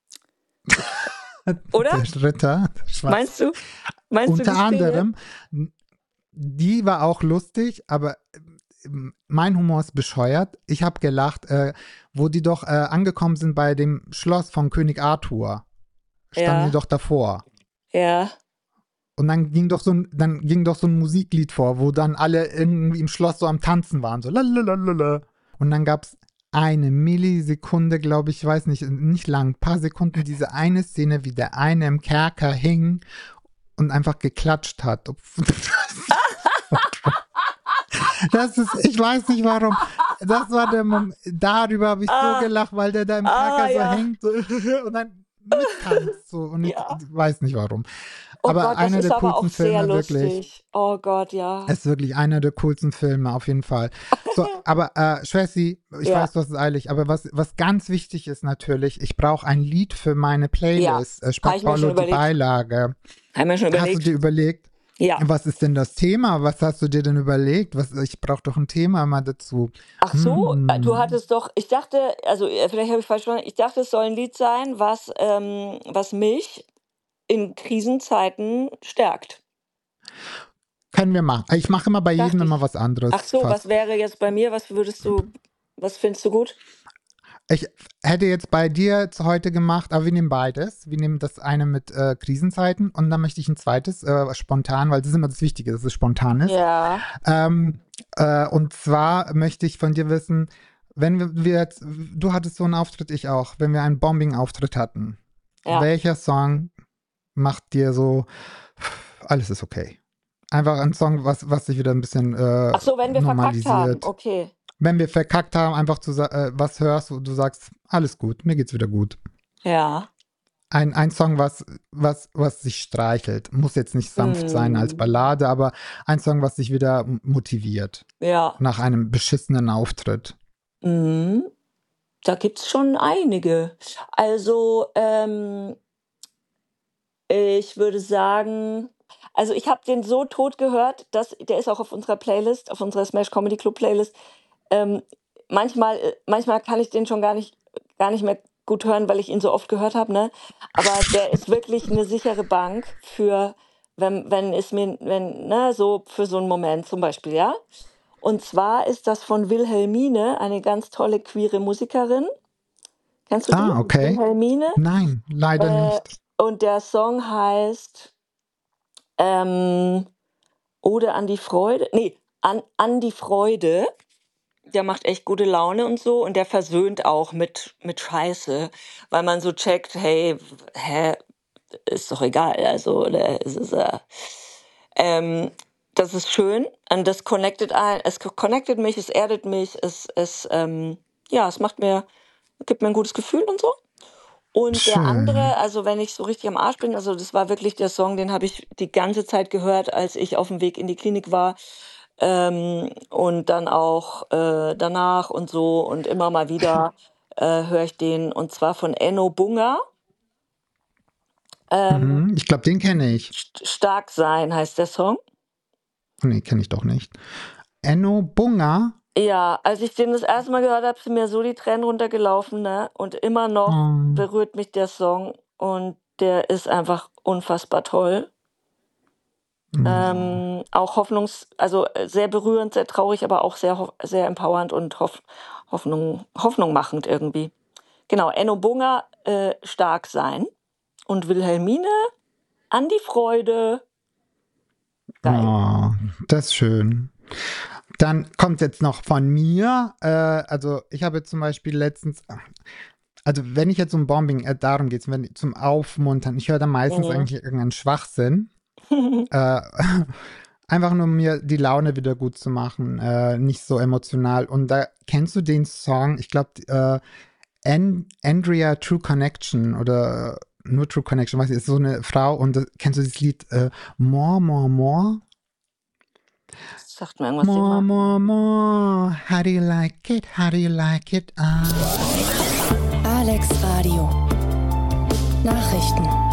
oder? Der Ritter, der Schwarz. Meinst du? Meinst du die Unter Szene? anderem, die war auch lustig, aber mein Humor ist bescheuert. Ich habe gelacht, wo die doch angekommen sind bei dem Schloss von König Arthur. Standen sie Ja, doch davor. ja. Und dann ging doch so ein Musiklied vor, wo dann alle irgendwie im Schloss so am Tanzen waren, so lalalala. Und dann gab es eine Millisekunde, glaube ich, weiß nicht lang, paar Sekunden, diese eine Szene, wie der eine im Kerker hing und einfach geklatscht hat. Ich weiß nicht warum. Das war der Moment, darüber habe ich so Ah, gelacht, weil der da im Kerker so ja, hängt so, und dann mittanzt so und ich ja. weiß nicht warum. Oh Aber Gott, das einer ist der aber auch coolsten sehr Filme, wirklich. lustig. Oh Gott, ja. Es ist wirklich einer der coolsten Filme, auf jeden Fall. So, aber Schwessi, ich Ja, weiß, du hast es eilig, aber was ganz wichtig ist natürlich, ich brauche ein Lied für meine ja. Playlist, Habe ich mir schon Spackbaulo die überlegt. Beilage. Habe ich mir schon Hast du dir überlegt. überlegt, Ja. was ist denn das Thema? Was hast du dir denn überlegt? Ich brauche doch ein Thema mal dazu. Ach so, du Hm. hattest doch, ich dachte, also vielleicht habe ich falsch verstanden, ich dachte, es soll ein Lied sein, was mich in Krisenzeiten stärkt. Können wir machen. Ich mache immer bei jedem Dachte immer ich. was Ach anderes so, was fast. wäre jetzt bei mir? Was findest du gut? Ich hätte jetzt bei dir jetzt heute gemacht, aber wir nehmen beides. Wir nehmen das eine mit Krisenzeiten und dann möchte ich ein zweites, spontan, weil das ist immer das Wichtige, dass es spontan ist. Ja, Ähm, und zwar möchte ich von dir wissen, wenn wir jetzt, du hattest so einen Auftritt, ich auch, wenn wir einen Bombing-Auftritt hatten, ja. welcher Song macht dir so, alles ist okay? Einfach ein Song, was sich wieder ein bisschen Ach so, wenn wir verkackt haben. normalisiert. Okay. Wenn wir verkackt haben, einfach was hörst, wo du sagst, alles gut, mir geht's wieder gut. Ja. Ein Song, was sich streichelt. Muss jetzt nicht sanft sein als Hm. Ballade, aber ein Song, was dich wieder motiviert. Ja. Nach einem beschissenen Auftritt. Mhm. Da gibt's schon einige. Also, ich würde sagen, also ich habe den so tot gehört, dass der ist auch auf unserer Playlist, auf unserer Smash Comedy Club Playlist. Ähm, manchmal kann ich den schon gar nicht mehr gut hören, weil ich ihn so oft gehört habe, ne? Aber der ist wirklich eine sichere Bank für, wenn, so für so einen Moment zum Beispiel, ja? Und zwar ist das von Wilhelmine, eine ganz tolle queere Musikerin. Kennst du die? Ah, okay. Wilhelmine? Nein, leider Äh, nicht. und der Song heißt ähm, Ode an die Freude. Nee, an die Freude. Der macht echt gute Laune und so und der versöhnt auch mit Scheiße, weil man so checkt, hey, hä, ist doch egal, also, oder ist es, ähm, das ist schön und es connectet mich, es erdet mich, ja, gibt mir ein gutes Gefühl und so. Und der Schön. andere, also wenn ich so richtig am Arsch bin, also das war wirklich der Song, den habe ich die ganze Zeit gehört, als ich auf dem Weg in die Klinik war. Und dann auch danach und so und immer mal wieder höre ich den. Und zwar von Enno Bunga. Ähm, Mhm. Ich glaube, den kenne ich. Stark sein heißt der Song. Nee, kenne ich doch nicht. Enno Bunga. Ja, als ich den das erste Mal gehört habe, sind mir so die Tränen runtergelaufen, ne? Und immer noch Oh. berührt mich der Song und der ist einfach unfassbar toll. Oh. Auch also sehr berührend, sehr traurig, aber auch sehr empowernd und Hoffnung machend irgendwie. Genau, Enno Bunger, stark sein. Und Wilhelmine, an die Freude. Geil. Oh, das ist schön. Dann kommt jetzt noch von mir. Also ich habe zum Beispiel letztens, also wenn ich jetzt um Bombing, darum geht es, zum Aufmuntern, ich höre da meistens eigentlich irgendeinen Schwachsinn. Einfach nur, um mir die Laune wieder gut zu machen, nicht so emotional. Und da kennst du den Song, ich glaube, Andrea True Connection oder nur True Connection, weiß ich, ist so eine Frau und kennst du dieses Lied More, More, More? Das sagt mir irgendwas. More, more, more, how do you like it, how do you like it? Alex Radio Nachrichten